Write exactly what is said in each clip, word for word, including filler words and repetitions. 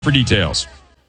for details.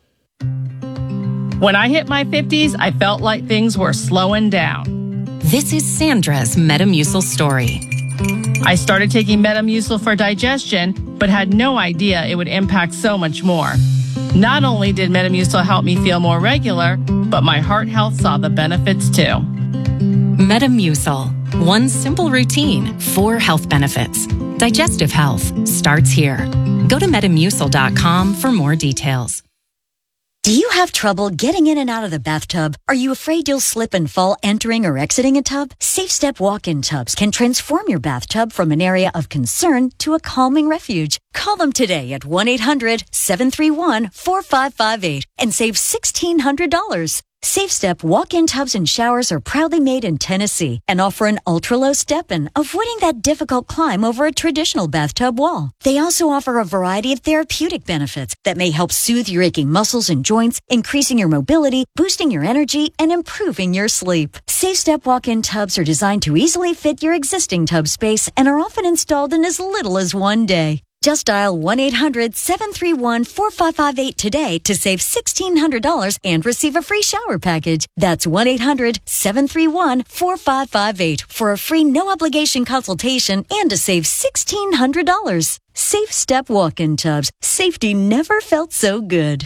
When I hit my fifties, I felt like things were slowing down. This is Sandra's Metamucil story. I started taking Metamucil for digestion, but had no idea it would impact so much more. Not only did Metamucil help me feel more regular, but my heart health saw the benefits too. Metamucil. One simple routine, four health benefits. Digestive health starts here. Go to metamucil dot com for more details. Do you have trouble getting in and out of the bathtub? Are you afraid you'll slip and fall entering or exiting a tub? SafeStep walk-in tubs can transform your bathtub from an area of concern to a calming refuge. Call them today at one eight hundred seven three one four five five eight and save sixteen hundred dollars. SafeStep walk-in tubs and showers are proudly made in Tennessee and offer an ultra-low step-in, avoiding that difficult climb over a traditional bathtub wall. They also offer a variety of therapeutic benefits that may help soothe your aching muscles and joints, increasing your mobility, boosting your energy, and improving your sleep. SafeStep walk-in tubs are designed to easily fit your existing tub space and are often installed in as little as one day. Just dial one eight hundred seven three one four five five eight today to save sixteen hundred dollars and receive a free shower package. That's one eight hundred seven three one four five five eight for a free no-obligation consultation and to save sixteen hundred dollars. Safe Step walk-in tubs. Safety never felt so good.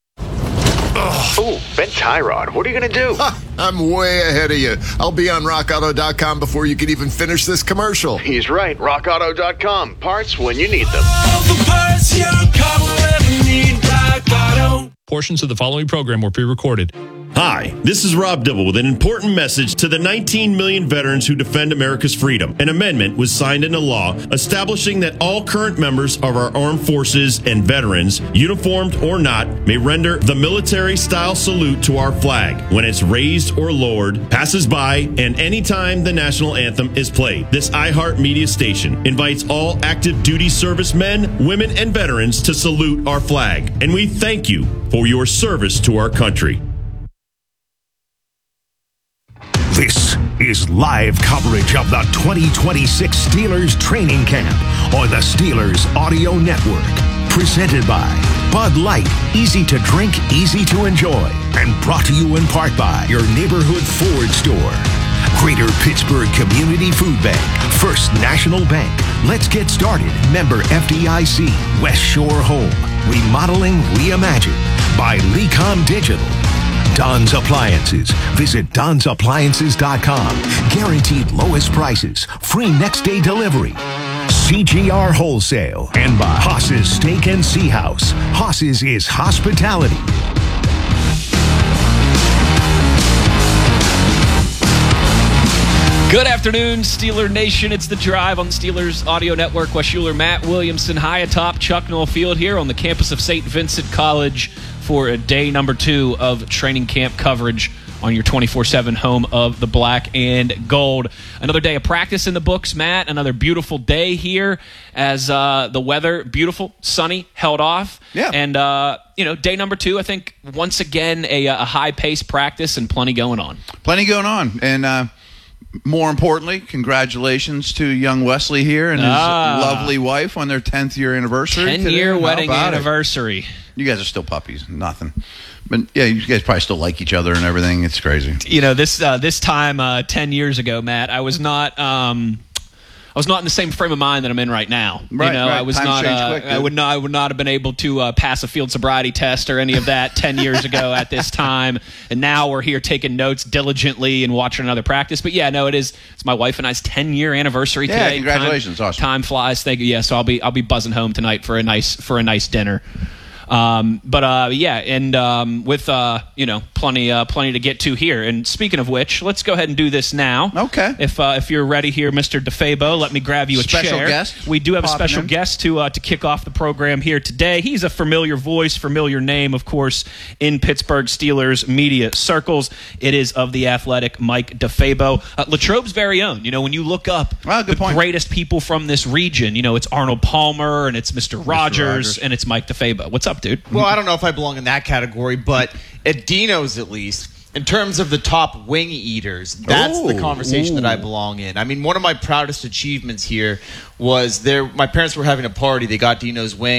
Ooh, bent tie rod. What are you going to do? Ha, I'm way ahead of you. I'll be on rock auto dot com before you can even finish this commercial. He's right. rock auto dot com. Parts when you need them. All the parts your car will ever need. Rock Auto. Portions of the following program were pre-recorded. Hi, this is Rob Dibble with an important message to the nineteen million veterans who defend America's freedom. An amendment was signed into law establishing that all current members of our armed forces and veterans, uniformed or not, may render the military-style salute to our flag when it's raised or lowered, passes by, and anytime the national anthem is played. This iHeart Media station invites all active duty servicemen, women, and veterans to salute our flag. And we thank you for your service to our country. This is live coverage of the twenty twenty-six Steelers training camp on the Steelers Audio Network. Presented by Bud Light, easy to drink, easy to enjoy. And brought to you in part by your neighborhood Ford store. Greater Pittsburgh Community Food Bank, First National Bank. Let's get started. Member F D I C, West Shore Home. Remodeling Reimagined by Lecom Digital. Don's Appliances. Visit Don's Appliances dot com. Guaranteed lowest prices. Free next day delivery. C G R Wholesale. And by Haas's Steak and Sea House. Haas's is hospitality. Good afternoon, Steeler Nation. It's The Drive on the Steelers Audio Network. Wes Schuler, Matt Williamson, high atop Chuck Noll Field here on the campus of Saint Vincent College for day number two of training camp coverage on your twenty-four seven home of the black and gold. Another day of practice in the books, Matt. Another beautiful day here as uh, the weather, beautiful, sunny, held off. Yeah. And, uh, you know, day number two, I think, once again, a, a high-paced practice and plenty going on. Plenty going on. And, uh, more importantly, congratulations to young Wesley here and his ah, lovely wife on their tenth year anniversary. ten-year wedding anniversary. It? You guys are still puppies. Nothing. But, yeah, you guys probably still like each other and everything. It's crazy. You know, this uh, this time uh, ten years ago, Matt, I was not... Um, I was not in the same frame of mind that I'm in right now. Right, you know, right. I was Times not. change Uh, quick, I would not. I would not have been able to uh, pass a field sobriety test or any of that ten years ago at this time. And now we're here taking notes diligently and watching another practice. But yeah, no, it is. It's my wife and I's ten year anniversary yeah, today. Congratulations! Time, awesome. Time flies. Thank you. Yeah, so I'll be I'll be buzzing home tonight for a nice for a nice dinner. Um, but uh, yeah, and um, with uh, you know plenty uh, plenty to get to here. And speaking of which, let's go ahead and do this now. Okay. If uh, if you're ready here, Mister DeFabo, let me grab you a special chair. Guest We do have a special in. guest to uh, to kick off the program here today. He's a familiar voice, familiar name, of course, in Pittsburgh Steelers media circles. It is of the Athletic, Mike DeFabo, uh, Latrobe's very own. You know, when you look up well, the point. greatest people from this region, you know, it's Arnold Palmer and it's Mister Rogers, Rogers and it's Mike DeFabo. What's up, dude? Well, I don't know if I belong in that category, but at Dino's at least, in terms of the top wing eaters, that's Ooh, the conversation ooh. that I belong in. I mean, one of my proudest achievements here was there. My parents were having a party. They got Dino's wings,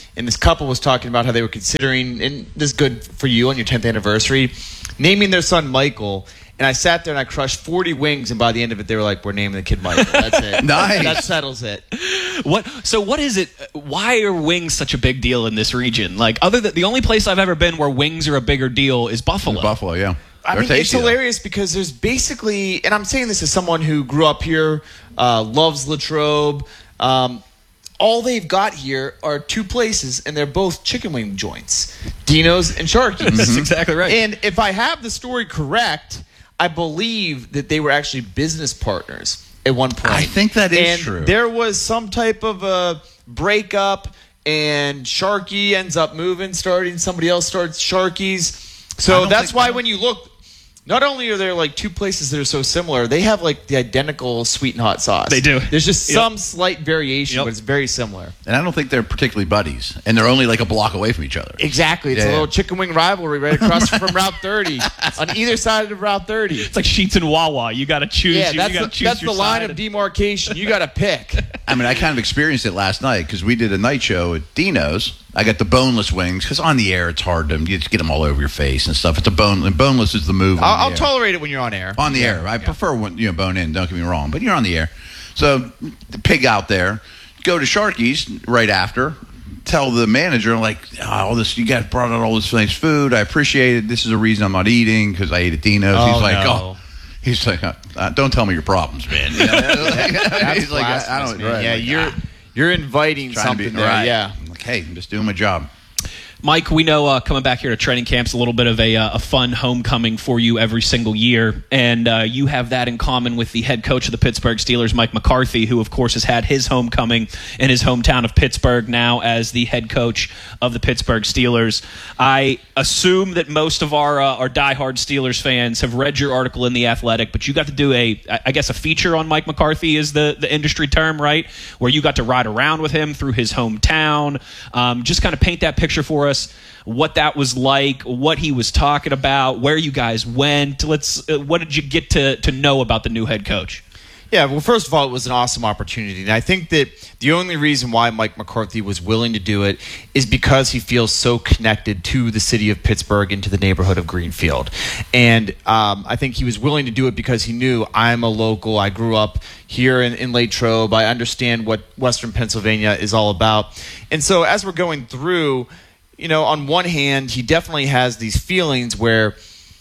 and this couple was talking about how they were considering, and this is good for you on your tenth anniversary, naming their son Michael. And I sat there and I crushed forty wings, and by the end of it, they were like, "We're naming the kid Michael." That's it. Nice. That settles it. What? So what is it? Why are wings such a big deal in this region? Like, other than the only place I've ever been where wings are a bigger deal is Buffalo. Buffalo, yeah. I They're mean, tasty, it's hilarious though. Because there's basically, and I'm saying this as someone who grew up here, uh, loves Latrobe. Um, all they've got here are two places, and they're both chicken wing joints, Dino's and Sharky's. That's exactly right. And if I have the story correct, I believe that they were actually business partners at one point. I think that is and true. There was some type of a breakup, and Sharky ends up moving, starting. Somebody else starts Sharky's. So that's why when you look, not only are there like two places that are so similar, they have like the identical sweet and hot sauce. They do. There's just Yep. some slight variation, Yep. but it's very similar. And I don't think they're particularly buddies. And they're only like a block away from each other. Exactly. It's Yeah. a little chicken wing rivalry right across from Route thirty, on either side of Route thirty. It's like Sheetz and Wawa. You got to choose. Yeah, you, that's you the, gotta choose that's your the line side. of demarcation. You got to pick. I mean, I kind of experienced it last night because we did a night show at Dino's. I got the boneless wings because on the air it's hard to you just get them all over your face and stuff. It's a bone. And boneless is the move. on I'll, the I'll air. tolerate it when you're on air. On the air, I prefer when you know bone in. Don't get me wrong, but you're on the air. So the pig out there, go to Sharky's right after. Tell the manager like, oh, all this you guys brought out all this nice food. I appreciate it. This is the reason I'm not eating because I ate at Dino's. Oh, He's like, no. oh. He's like, uh, don't tell me your problems, man. You know? He's like, I, I don't. man. Right, Yeah, like, you're ah, you're inviting trying to something be, there. right. Yeah. I'm like, hey, I'm just doing my job. Mike, we know uh, coming back here to training camp's a little bit of a, uh, a fun homecoming for you every single year, and uh, you have that in common with the head coach of the Pittsburgh Steelers, Mike McCarthy, who, of course, has had his homecoming in his hometown of Pittsburgh now as the head coach of the Pittsburgh Steelers. I assume that most of our uh, our diehard Steelers fans have read your article in The Athletic, but you got to do a, I guess, a feature on Mike McCarthy is the, the industry term, right? Where you got to ride around with him through his hometown. Um, just kind of paint that picture for us. Us what that was like, what he was talking about, where you guys went. Let's. Uh, what did you get to to know about the new head coach? Yeah, well, first of all, it was an awesome opportunity. And I think that the only reason why Mike McCarthy was willing to do it is because he feels so connected to the city of Pittsburgh and to the neighborhood of Greenfield. And um, I think he was willing to do it because he knew I'm a local. I grew up here in, in Latrobe. I understand what Western Pennsylvania is all about. And so as we're going through, you know, on one hand, he definitely has these feelings where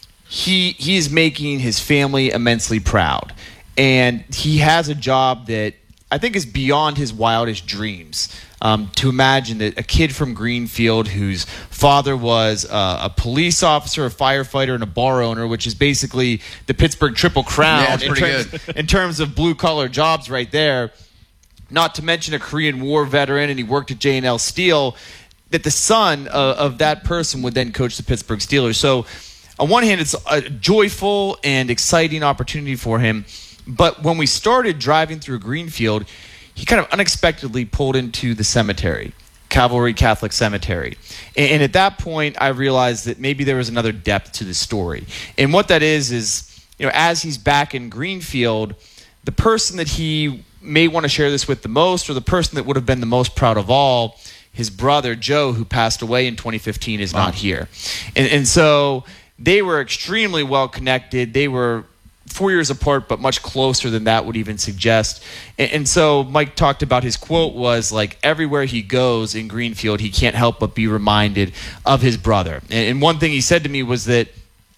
he he is making his family immensely proud. And he has a job that I think is beyond his wildest dreams. Um, to imagine that a kid from Greenfield whose father was uh, a police officer, a firefighter, and a bar owner, which is basically the Pittsburgh Triple Crown Yeah, it's in, pretty terms, good. in terms of blue-collar jobs right there, not to mention a Korean War veteran, and he worked at J and L Steel, that the son of, of that person would then coach the Pittsburgh Steelers. So on one hand, it's a joyful and exciting opportunity for him. But when we started driving through Greenfield, he kind of unexpectedly pulled into the cemetery, Calvary Catholic Cemetery. And, and at that point, I realized that maybe there was another depth to the story. And what that is, is, you know, as he's back in Greenfield, the person that he may want to share this with the most, or the person that would have been the most proud of all, his brother, Joe, who passed away in twenty fifteen, is not here. And, and so they were extremely well connected. They were four years apart, but much closer than that would even suggest. And, and so Mike talked about his quote was like, everywhere he goes in Greenfield, he can't help but be reminded of his brother. And, and one thing he said to me was that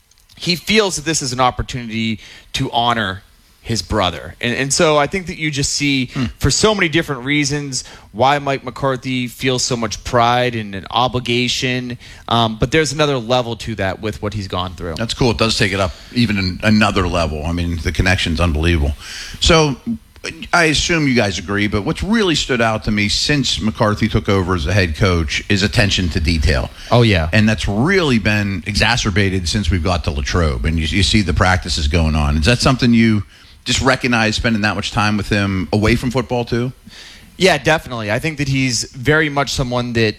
he feels that this is an opportunity to honor his brother. And, and so I think that you just see, hmm. for so many different reasons, why Mike McCarthy feels so much pride and an obligation. Um, but there's another level to that with what he's gone through. That's cool. It does take it up even in another level. I mean, the connection's unbelievable. So I assume you guys agree, but what's really stood out to me since McCarthy took over as a head coach is attention to detail. Oh, yeah. And that's really been exacerbated since we've got to Latrobe, and you, you see the practices going on. Is that something you just recognize spending that much time with him away from football too? Yeah, definitely. I think that he's very much someone that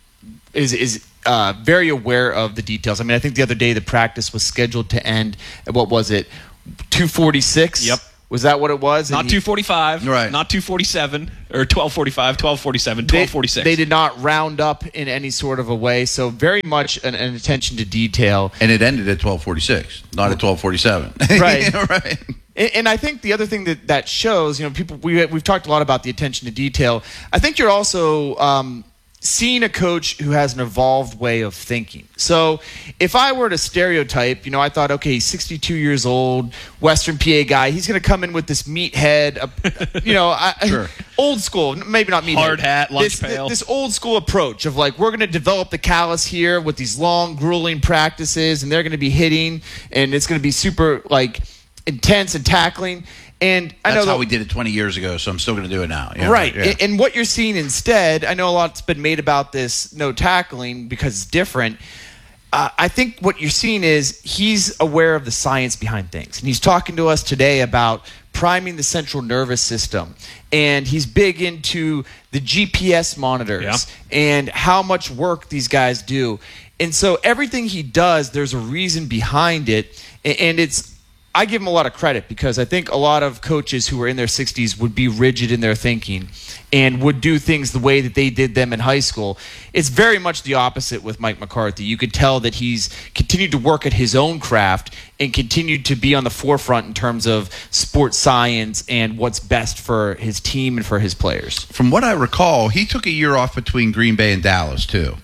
is is uh, very aware of the details. I mean, I think the other day the practice was scheduled to end at, what was it, two forty-six? Yep. Was that what it was? Not And he- two forty-five, Right. not two forty-seven, or twelve forty-five, twelve forty-seven, twelve forty-six. They, they did not round up in any sort of a way, so very much an, an attention to detail. And it ended at twelve forty-six, not at twelve forty-seven. Right. right. And, and I think the other thing that that shows, you know, people we we've talked a lot about the attention to detail. I think you're also um, seeing a coach who has an evolved way of thinking. So if I were to stereotype, you know, I thought, okay, he's sixty-two years old, Western P A guy. He's going to come in with this meathead, uh, you know, I, Sure. old school, maybe not meathead. Hard hat, lunch this, pail. This old school approach of like, we're going to develop the callus here with these long, grueling practices, and they're going to be hitting, and it's going to be super, like, intense and tackling. And I That's know how that, we did it twenty years ago, so I'm still going to do it now. Yeah, right. Yeah. And, and what you're seeing instead, I know a lot's been made about this no tackling because it's different. Uh, I think what you're seeing is he's aware of the science behind things. And he's talking to us today about priming the central nervous system. And he's big into the G P S monitors Yeah. and how much work these guys do. And so everything he does, there's a reason behind it. A- And it's I give him a lot of credit because I think a lot of coaches who are in their sixties would be rigid in their thinking and would do things the way that they did them in high school. It's very much the opposite with Mike McCarthy. You could tell that he's continued to work at his own craft and continued to be on the forefront in terms of sports science and what's best for his team and for his players. From what I recall, he took a year off between Green Bay and Dallas, too,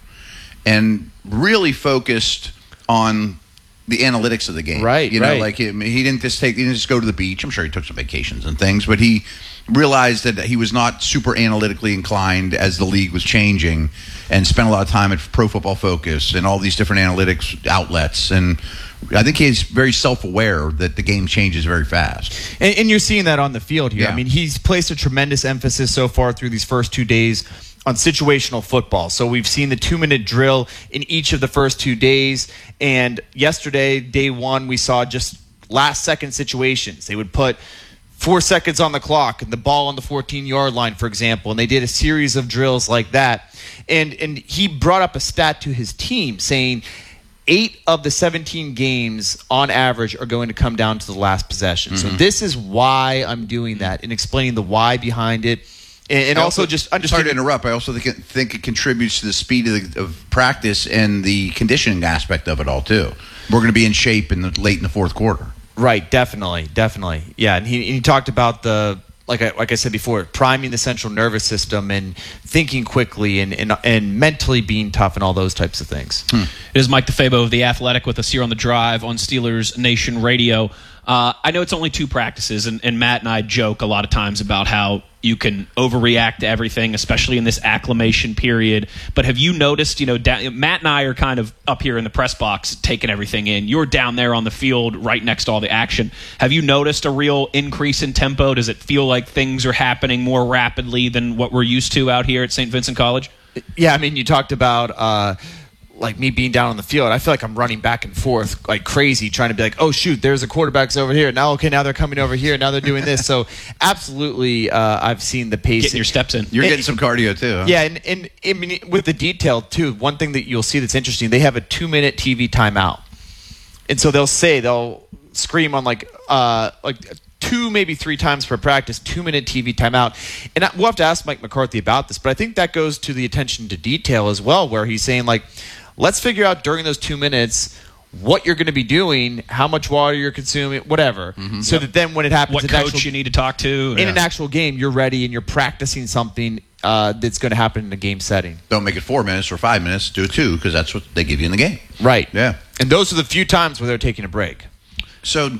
and really focused on the analytics of the game. Right, You know, right. like he, he didn't just take, he didn't just go to the beach. I'm sure he took some vacations and things, but he realized that he was not super analytically inclined as the league was changing, and spent a lot of time at Pro Football Focus and all these different analytics outlets. And I think he's very self-aware that the game changes very fast. And, and you're seeing that on the field here. Yeah. I mean, he's placed a tremendous emphasis so far through these first two days on situational football. So we've seen the two-minute drill in each of the first two days. And yesterday, day one, we saw just last-second situations. They would put four seconds on the clock and the ball on the fourteen-yard line, for example. And they did a series of drills like that. And and he brought up a stat to his team saying eight of the seventeen games on average are going to come down to the last possession. So this is why I'm doing that and explaining the why behind it. And, and I also, just sorry to understanding. interrupt. I also think it, think it contributes to the speed of, the, of practice and the conditioning aspect of it all too. We're going to be in shape in the late in the fourth quarter. Right, definitely, definitely. Yeah, and he, and he talked about the, like I, like I said before, priming the central nervous system and thinking quickly and, and, and mentally being tough and all those types of things. It is Mike DeFabo of The Athletic with us here on The Drive on Steelers Nation Radio. Uh, I know it's only two practices, and, and Matt and I joke a lot of times about how you can overreact to everything, especially in this acclimation period. But have you noticed, you know, da- Matt and I are kind of up here in the press box taking everything in. You're down there on the field right next to all the action. Have you noticed a real increase in tempo? Does it feel like things are happening more rapidly than what we're used to out here at Saint Vincent College? Yeah, I mean, you talked about uh, like me being down on the field. I feel like I'm running back and forth like crazy, trying to be like, oh shoot, there's the quarterbacks over here. Now, okay, now they're coming over here. Now they're doing this. So, absolutely, uh, I've seen the pace. Getting your steps in. You're And- getting some cardio too. Huh? Yeah, and, and I mean, with the detail too, one thing that you'll see that's interesting, they have a two-minute T V timeout, and so they'll say they'll scream on like uh, like two, maybe three times per practice, two-minute T V timeout. And I, we'll have to ask Mike McCarthy about this, but I think that goes to the attention to detail as well, where he's saying like, let's figure out during those two minutes what you're going to be doing, how much water you're consuming, whatever, Mm-hmm. so that then when it happens, What in coach actual, you need to talk to? in an actual game, you're ready and you're practicing something uh, that's going to happen in a game setting. Don't make it four minutes or five minutes. Do it two, because that's what they give you in the game. Right. Yeah. And those are the few times where they're taking a break. So,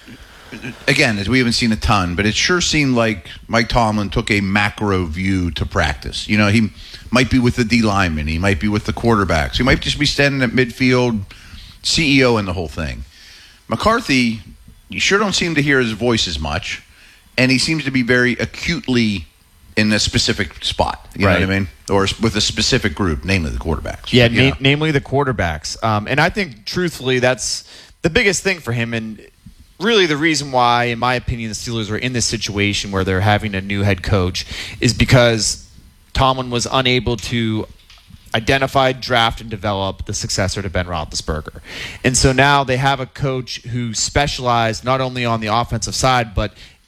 again, as we haven't seen a ton, but it sure seemed like Mike Tomlin took a macro view to practice. You know, he might be with the D linemen, he might be with the quarterbacks, he might just be standing at midfield, C E O in the whole thing. McCarthy, you sure don't seem to hear his voice as much, and he seems to be very acutely in a specific spot. You Right. know what I mean? Or with a specific group, namely the quarterbacks. Yeah, You na- know. namely the quarterbacks. Um, and I think, truthfully, that's the biggest thing for him. And really the reason why, in my opinion, the Steelers are in this situation where they're having a new head coach is because Tomlin was unable to identify, draft, and develop the successor to Ben Roethlisberger. And so now they have a coach who specialized not only on the offensive side, but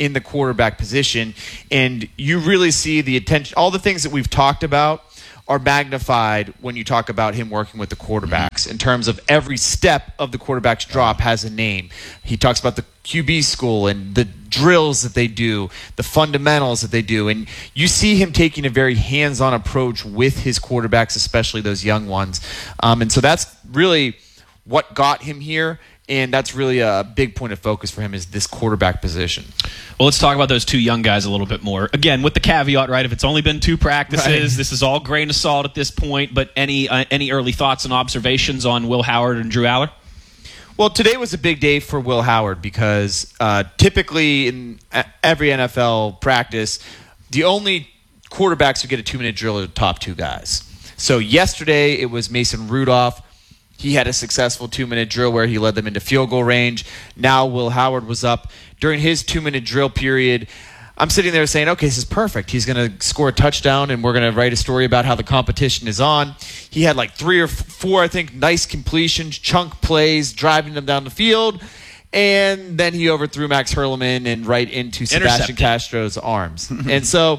in the quarterback position. And you really see the attention, all the things that we've talked about are magnified when you talk about him working with the quarterbacks in terms of every step of the quarterback's drop has a name. He talks about the Q B school and the drills that they do, the fundamentals that they do. And you see him taking a very hands-on approach with his quarterbacks, especially those young ones. Um, and so that's really what got him here. And that's really a big point of focus for him is this quarterback position. Well, let's talk about those two young guys a little bit more. Again, with the caveat, right? If it's only been two practices, right. This is all grain of salt at this point. But any uh, any early thoughts and observations on Will Howard and Drew Aller? Well, today was a big day for Will Howard because uh, typically in every N F L practice, the only quarterbacks who get a two-minute drill are the top two guys. So yesterday it was Mason Rudolph. He had a successful two-minute drill where he led them into field goal range. Now Will Howard was up. During his two-minute drill period, I'm sitting there saying, okay, this is perfect. He's going to score a touchdown, and we're going to write a story about how the competition is on. He had like three or four, I think, nice completions, chunk plays, driving them down the field. And then he overthrew Max Hurleman and right into Sebastian Castro's arms. And so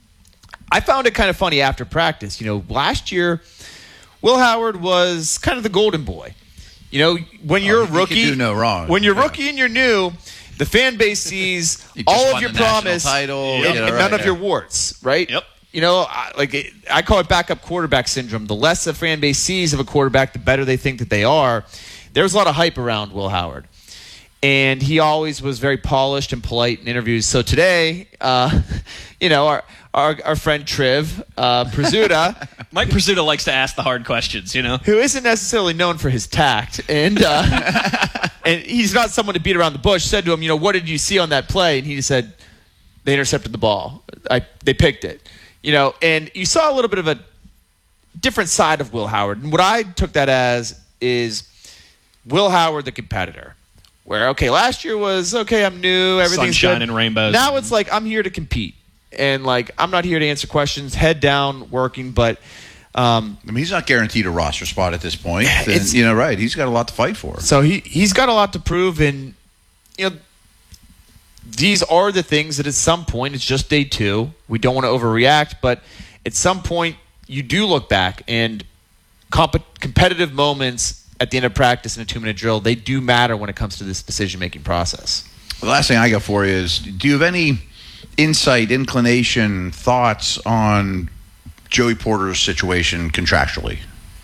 I found it kind of funny after practice. You know, last year – Will Howard was kind of the golden boy. You know, when you're oh, a rookie, you can do no wrong. When you're yeah. rookie and you're new, the fan base sees all of your promise title, and, yeah, and right, none yeah. of your warts, right? Yep. You know, I, like it, I call it backup quarterback syndrome. The less the fan base sees of a quarterback, the better they think that they are. There was a lot of hype around Will Howard. And he always was very polished and polite in interviews. So today, uh, you know, our our, our friend Triv uh, Prizzuta, Mike Prizzuta likes to ask the hard questions, you know, who isn't necessarily known for his tact, and uh, and he's not someone to beat around the bush. Said to him, you know, what did you see on that play? And he just said, they intercepted the ball. I they picked it, you know. And you saw a little bit of a different side of Will Howard. And what I took that as is Will Howard, the competitor. Where, okay, last year was, okay, I'm new, everything's sunshine good. and rainbows. Now it's like, I'm here to compete. And, like, I'm not here to answer questions, head down, working, but... Um, I mean, he's not guaranteed a roster spot at this point. And, you know, right, he's got a lot to fight for. So he, he's got a lot to prove, and, you know, these are the things that at some point, it's just day two. We don't want to overreact, but at some point, you do look back, and comp- competitive moments... at the end of practice in a two-minute drill, they do matter when it comes to this decision-making process. The last thing I got for you is, do you have any insight, inclination, thoughts on Joey Porter's situation contractually?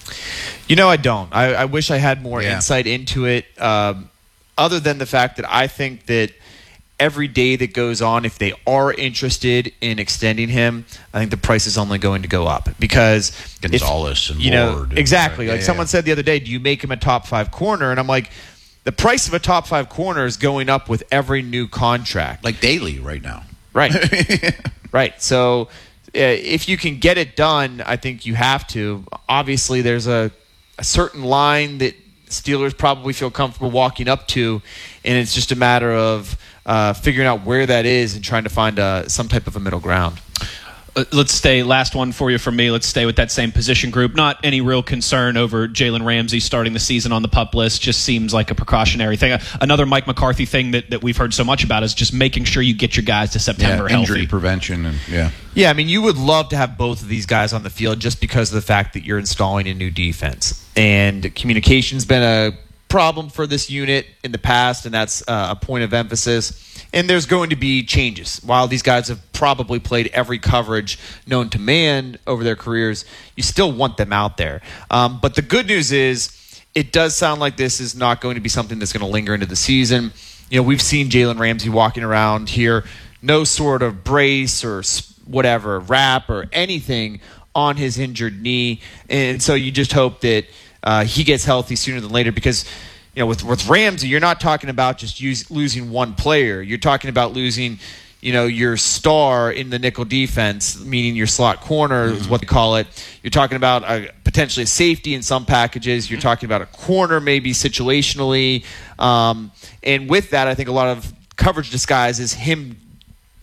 You know, I don't. I, I wish I had more yeah. insight into it, um, other than the fact that I think that every day that goes on, if they are interested in extending him, I think the price is only going to go up because Gonzalez if, and you know Ward exactly. And, yeah, like yeah. someone said the other day, do you make him a top five corner? And I'm like, the price of a top five corner is going up with every new contract, like daily right now. Right, right. So uh, if you can get it done, I think you have to. Obviously, there's a, a certain line that Steelers probably feel comfortable walking up to, and it's just a matter of uh, figuring out where that is and trying to find uh, some type of a middle ground. Uh, let's stay, last one for you from me. Let's stay with that same position group. Not any real concern over Jalen Ramsey starting the season on the PUP list. Just seems like a precautionary thing. Uh, another Mike McCarthy thing that, that we've heard so much about is just making sure you get your guys to September yeah, injury healthy. prevention. and Yeah, Yeah, I mean, you would love to have both of these guys on the field just because of the fact that you're installing a new defense. And communication's been a problem for this unit in the past, and that's uh, a point of emphasis. And there's going to be changes. While these guys have probably played every coverage known to man over their careers, you still want them out there. Um, but the good news is it does sound like this is not going to be something that's going to linger into the season. You know, we've seen Jalen Ramsey walking around here, no sort of brace or whatever, wrap or anything on his injured knee. And so you just hope that uh, he gets healthy sooner than later because – you know, with, with Ramsey, you're not talking about just use, losing one player. You're talking about losing, you know, your star in the nickel defense, meaning your slot corner mm-hmm. is what they call it. You're talking about a, potentially a safety in some packages. You're talking about a corner maybe situationally. Um, and with that, I think a lot of coverage disguise is him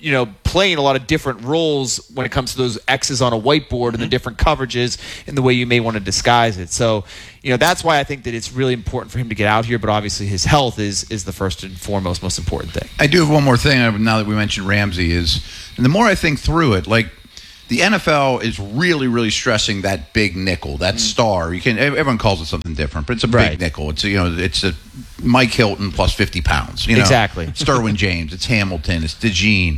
you know, playing a lot of different roles when it comes to those X's on a whiteboard and the different coverages and the way you may want to disguise it. So, you know, that's why I think that it's really important for him to get out here, but obviously his health is is the first and foremost most important thing. I do have one more thing now that we mentioned Ramsey is, and the more I think through it, like the N F L is really, really stressing that big nickel, that mm. star. You can everyone calls it something different, but it's a big right. nickel. It's a, you know, it's a Mike Hilton plus fifty pounds. You know? Exactly. It's Derwin James, it's Hamilton, it's DeJean.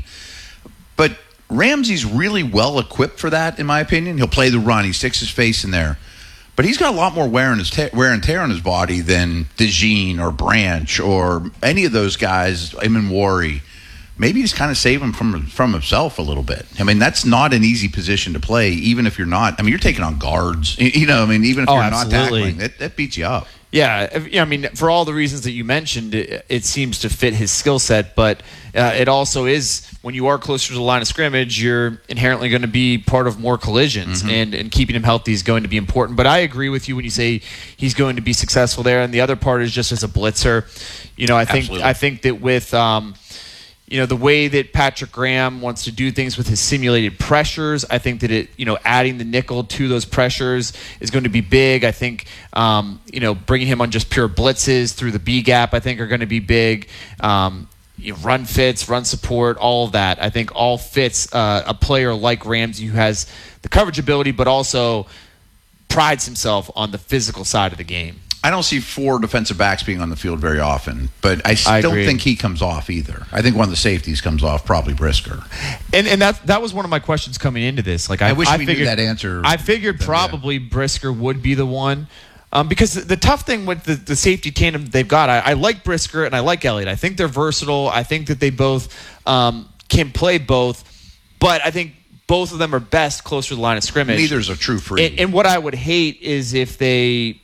But Ramsey's really well equipped for that, in my opinion. He'll play the run. He sticks his face in there. But he's got a lot more wear and, his te- wear and tear on his body than DeJean or Branch or any of those guys, Eamon Worry. Maybe just kind of save him from from himself a little bit. I mean, that's not an easy position to play, even if you're not. I mean, you're taking on guards. You know, I mean, even if oh, you're absolutely. not tackling, that, that beats you up. Yeah, I mean, for all the reasons that you mentioned, it, it seems to fit his skill set, but uh, it also is, when you are closer to the line of scrimmage, you're inherently going to be part of more collisions, mm-hmm. and, and keeping him healthy is going to be important. But I agree with you when you say he's going to be successful there, and the other part is just as a blitzer. You know, I think Absolutely. I think that with um, you know, the way that Patrick Graham wants to do things with his simulated pressures, I think that it, you know, adding the nickel to those pressures is going to be big. I think, um, you know, bringing him on just pure blitzes through the B gap, I think are going to be big. Um, you know, run fits, run support, all of that, I think all fits uh, a player like Ramsey who has the coverage ability, but also prides himself on the physical side of the game. I don't see four defensive backs being on the field very often, but I still I don't think he comes off either. I think one of the safeties comes off, probably Brisker. And and that that was one of my questions coming into this. Like I, I wish I we figured, knew that answer. I figured probably yeah. Brisker would be the one. Um, because the tough thing with the, the safety tandem they've got, I, I like Brisker and I like Elliott. I think they're versatile. I think that they both um, can play both, but I think both of them are best closer to the line of scrimmage. Neither's a true free. And, and what I would hate is if they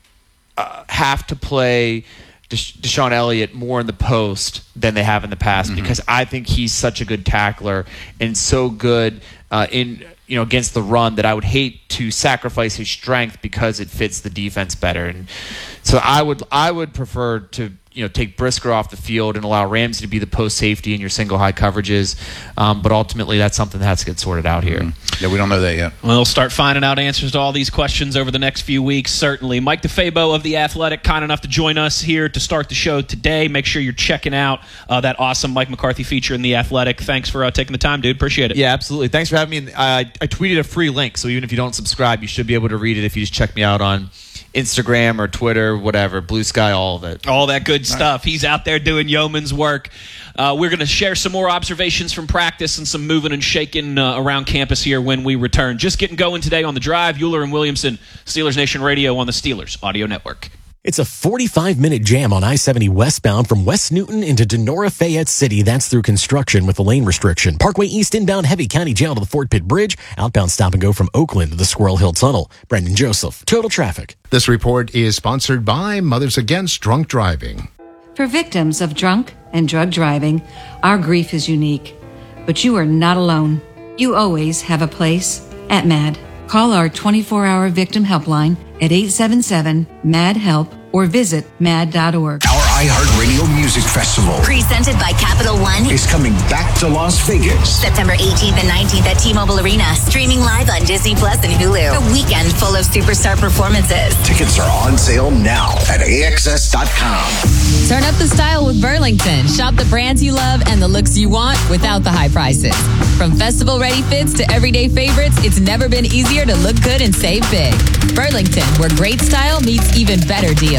uh, have to play Desha- Deshaun Elliott more in the post than they have in the past, mm-hmm. because I think he's such a good tackler and so good uh, in you know against the run that I would hate to sacrifice his strength because it fits the defense better. And so I would I would prefer to you know take Brisker off the field and allow Ramsey to be the post safety in your single high coverages. Um, but ultimately, that's something that has to get sorted out here. Mm-hmm. Yeah, we don't know that yet. We'll start finding out answers to all these questions over the next few weeks, certainly. Mike DeFabo of The Athletic, kind enough to join us here to start the show today. Make sure you're checking out uh, that awesome Mike McCarthy feature in The Athletic. Thanks for uh, taking the time, dude. Appreciate it. Yeah, absolutely. Thanks for having me. I, I tweeted a free link, so even if you don't subscribe, you should be able to read it if you just check me out on Instagram or Twitter, whatever, Blue Sky, all of it. All that good stuff. He's out there doing yeoman's work. Uh, we're going to share some more observations from practice and some moving and shaking uh, around campus here when we return. Just getting going today on The Drive. Euler and Williamson, Steelers Nation Radio on the Steelers Audio Network. It's a forty-five minute jam on I seventy westbound from West Newton into Denora Fayette City. That's through construction with a lane restriction. Parkway East inbound Heavy County Jail to the Fort Pitt Bridge. Outbound stop and go from Oakland to the Squirrel Hill Tunnel. Brendan Joseph, Total Traffic. This report is sponsored by Mothers Against Drunk Driving. For victims of drunk and drug driving, our grief is unique. But you are not alone. You always have a place at MAD. Call our twenty-four hour victim helpline at eight seven seven, M A D, HELP or visit mad dot org. Our iHeartRadio Music Festival, presented by Capital One, is coming back to Las Vegas. September eighteenth and nineteenth at T-Mobile Arena. Streaming live on Disney Plus and Hulu. A weekend full of superstar performances. Tickets are on sale now at A X S dot com. Turn up the style with Burlington. Shop the brands you love and the looks you want without the high prices. From festival-ready fits to everyday favorites, it's never been easier to look good and save big. Burlington, where great style meets even better deals.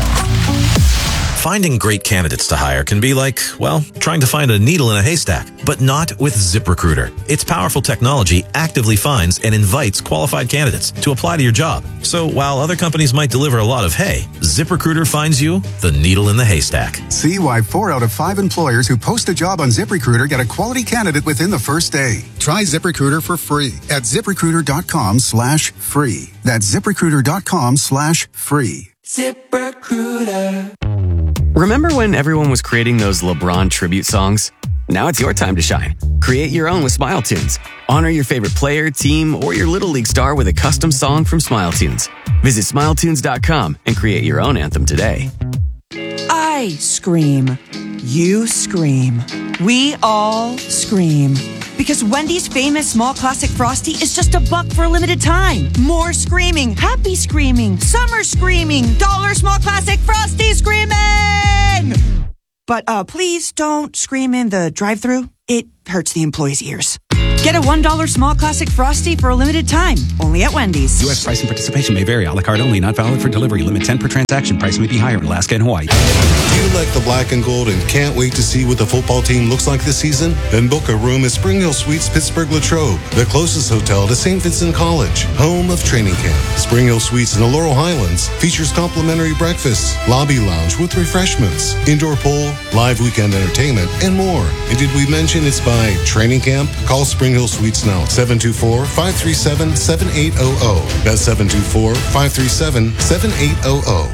Finding great candidates to hire can be like, well, trying to find a needle in a haystack, but not with ZipRecruiter. Its powerful technology actively finds and invites qualified candidates to apply to your job. So while other companies might deliver a lot of hay, ZipRecruiter finds you the needle in the haystack. See why four out of five employers who post a job on ZipRecruiter get a quality candidate within the first day. Try ZipRecruiter for free at ZipRecruiter.com slash free. That's ZipRecruiter.com slash free. ZipRecruiter. Remember when everyone was creating those LeBron tribute songs? Now it's your time to shine. Create your own with SmileTunes. Honor your favorite player, team, or your Little League star with a custom song from SmileTunes. Visit Smile Tunes dot com and create your own anthem today. I scream. You scream. We all scream. Because Wendy's famous small classic Frosty is just a buck for a limited time. More screaming, happy screaming, summer screaming, dollar small classic Frosty screaming! But uh, please don't scream in the drive-thru. It hurts the employees' ears. Get a one dollar small classic Frosty for a limited time. Only at Wendy's. U S price and participation may vary. A la carte only. Not valid for delivery. Limit ten per transaction. Price may be higher in Alaska and Hawaii. Do you like the black and gold and can't wait to see what the football team looks like this season? Then book a room at Spring Hill Suites Pittsburgh Latrobe, the closest hotel to Saint Vincent College, home of training camp. Spring Hill Suites in the Laurel Highlands features complimentary breakfasts, lobby lounge with refreshments, indoor pool, live weekend entertainment, and more. And did we mention it's by training camp? Call Spring Hill Suites now, seven two four, five three seven, seven eight zero zero. That's seven two four, five three seven, seven eight zero zero.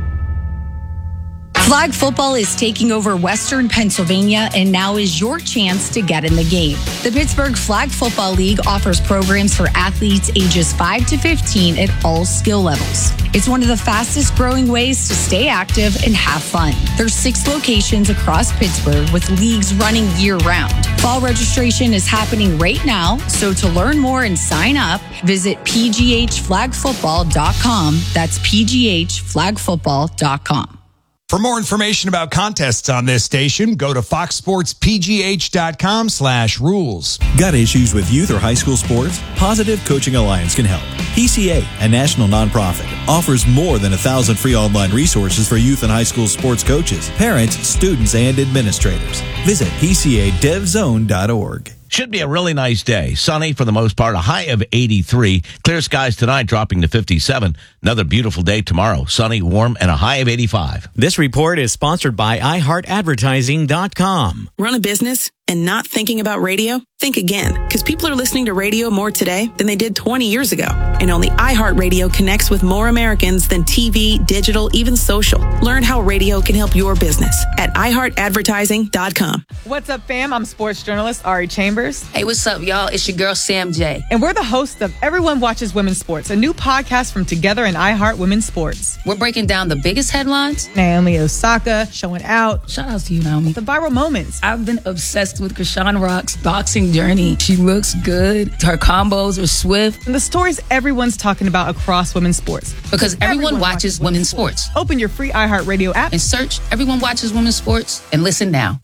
Flag football is taking over Western Pennsylvania, and now is your chance to get in the game. The Pittsburgh Flag Football League offers programs for athletes ages five to fifteen at all skill levels. It's one of the fastest growing ways to stay active and have fun. There's six locations across Pittsburgh with leagues running year round. Fall registration is happening right now, so to learn more and sign up, visit p g h flag football dot com. That's p g h flag football dot com. For more information about contests on this station, go to fox sports p g h dot com slash rules. Got issues with youth or high school sports? Positive Coaching Alliance can help. P C A, a national nonprofit, offers more than a thousand free online resources for youth and high school sports coaches, parents, students, and administrators. Visit p c a dev zone dot org. Should be a really nice day. Sunny for the most part, a high of eighty-three. Clear skies tonight, dropping to fifty-seven. Another beautiful day tomorrow. Sunny, warm, and a high of eighty-five. This report is sponsored by i heart advertising dot com. Run a business and not thinking about radio? Think again, because people are listening to radio more today than they did twenty years ago. And only iHeartRadio connects with more Americans than T V, digital, even social. Learn how radio can help your business at i heart advertising dot com. What's up, fam? I'm sports journalist Ari Chambers. Hey, what's up, y'all? It's your girl, Sam J. And we're the hosts of Everyone Watches Women's Sports, a new podcast from Together and iHeart Women's Sports. We're breaking down the biggest headlines. Naomi Osaka showing out. Shout out to you, Naomi. The viral moments. I've been obsessed with Krishan Rock's boxing journey. She looks good. Her combos are swift. And the stories everyone's talking about across women's sports. Because everyone, everyone watches, watches women's sports. sports. Open your free iHeartRadio app and search Everyone Watches Women's Sports and listen now.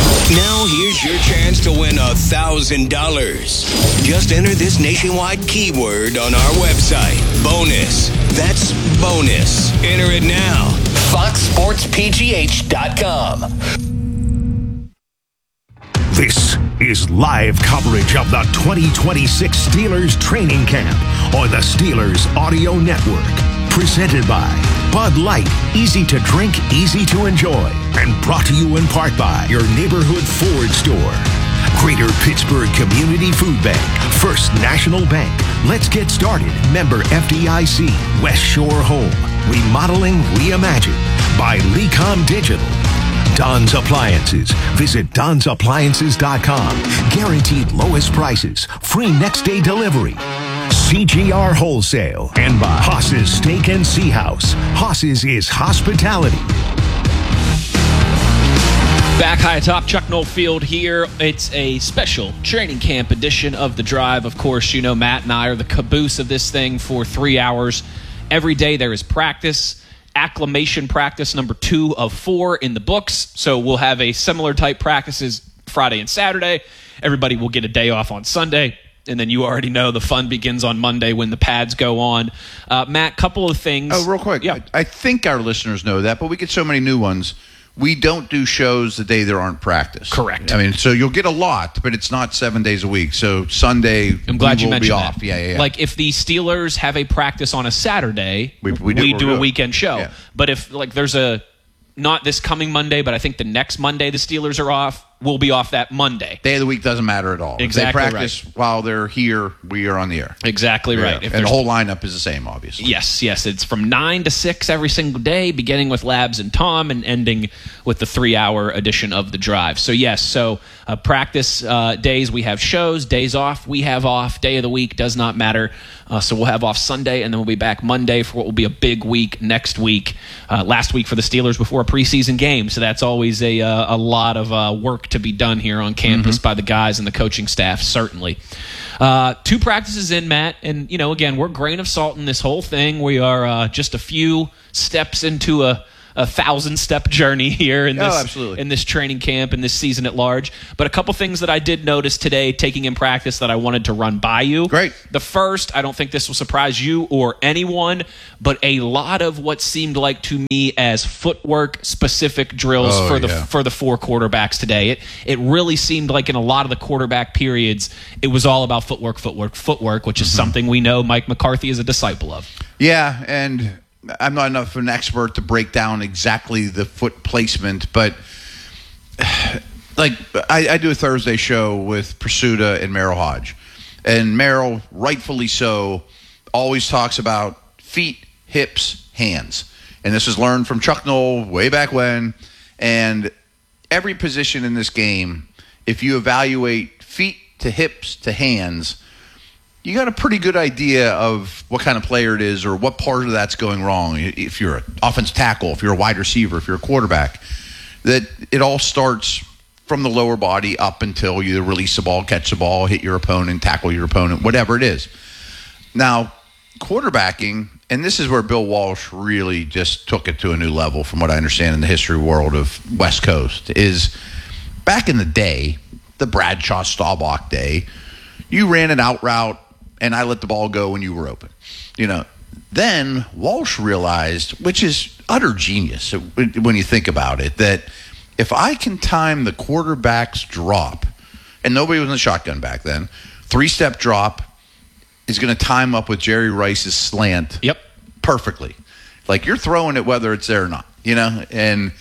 Now here's your chance to win a thousand dollars. Just enter this nationwide keyword on our website. Bonus. That's bonus. Enter it now. fox sports p g h dot com. This is live coverage of the twenty twenty-six Steelers training camp on the Steelers Audio Network. Presented by Bud Light, easy to drink, easy to enjoy. And brought to you in part by your neighborhood Ford store. Greater Pittsburgh Community Food Bank, First National Bank. Let's get started. Member F D I C, West Shore Home. Remodeling Reimagined by Lecom Digital. Don's Appliances. Visit dons appliances dot com. Guaranteed lowest prices. Free next day delivery. C G R Wholesale. And by Haas's Steak and Sea House. Haas's is hospitality. Back high atop, Chuck Noll Field here. It's a special training camp edition of The Drive. Of course, you know Matt and I are the caboose of this thing for three hours. Every day there is practice. Acclimation practice number two of four in the books. So we'll have a similar type practices Friday and Saturday. Everybody will get a day off on Sunday. And then you already know the fun begins on Monday when the pads go on. Uh, Matt, couple of things. Oh, real quick. Yeah. I, I think our listeners know that, but we get so many new ones. We don't do shows the day there aren't practice. Correct. I mean, so you'll get a lot, but it's not seven days a week. So Sunday, I'm glad we you will mentioned be that. off. Yeah, yeah, yeah. Like if the Steelers have a practice on a Saturday, we, we do, do, we do a good. weekend show. Yeah. But if like there's a not this coming Monday, but I think the next Monday the Steelers are off, we'll be off that Monday. Day of the week doesn't matter at all. Exactly if they practice right. while they're here, we are on the air. Exactly yeah. right. If and the whole lineup is the same, obviously. Yes, yes. It's from nine to six every single day, beginning with Labs and Tom and ending with the three-hour edition of The Drive. So, yes, so uh, practice uh, days we have shows, days off we have off, day of the week does not matter. Uh, so we'll have off Sunday, and then we'll be back Monday for what will be a big week next week. Uh, last week for the Steelers before a preseason game. So that's always a, uh, a lot of uh, work to be done here on campus mm-hmm. by the guys and the coaching staff, certainly. Uh, two practices in, Matt, and, you know, again, we're grain of salt in this whole thing. We are uh, just a few steps into a, a thousand-step journey here in this, oh, absolutely. in this training camp and this season at large. But a couple things that I did notice today taking in practice that I wanted to run by you. Great. The first, I don't think this will surprise you or anyone, but a lot of what seemed like to me as footwork-specific drills oh, for the yeah. for the four quarterbacks today. It it really seemed like in a lot of the quarterback periods, it was all about footwork, footwork, footwork, which is mm-hmm. something we know Mike McCarthy is a disciple of. Yeah, and I'm not enough of an expert to break down exactly the foot placement, but like I, I do a Thursday show with Pursuta and Merrill Hodge, and Merrill, rightfully so, always talks about feet, hips, hands. And this was learned from Chuck Noll way back when. And every position in this game, if you evaluate feet to hips to hands, you got a pretty good idea of what kind of player it is or what part of that's going wrong. If you're an offensive tackle, if you're a wide receiver, if you're a quarterback, that it all starts from the lower body up until you release the ball, catch the ball, hit your opponent, tackle your opponent, whatever it is. Now, quarterbacking, and this is where Bill Walsh really just took it to a new level from what I understand in the history world of West Coast, is back in the day, the Bradshaw Staubach day, you ran an out route and I let the ball go when you were open. You know, then Walsh realized, which is utter genius when you think about it, that if I can time the quarterback's drop, and nobody was in the shotgun back then, three-step drop is going to time up with Jerry Rice's slant yep. perfectly. Like, you're throwing it whether it's there or not, you know? And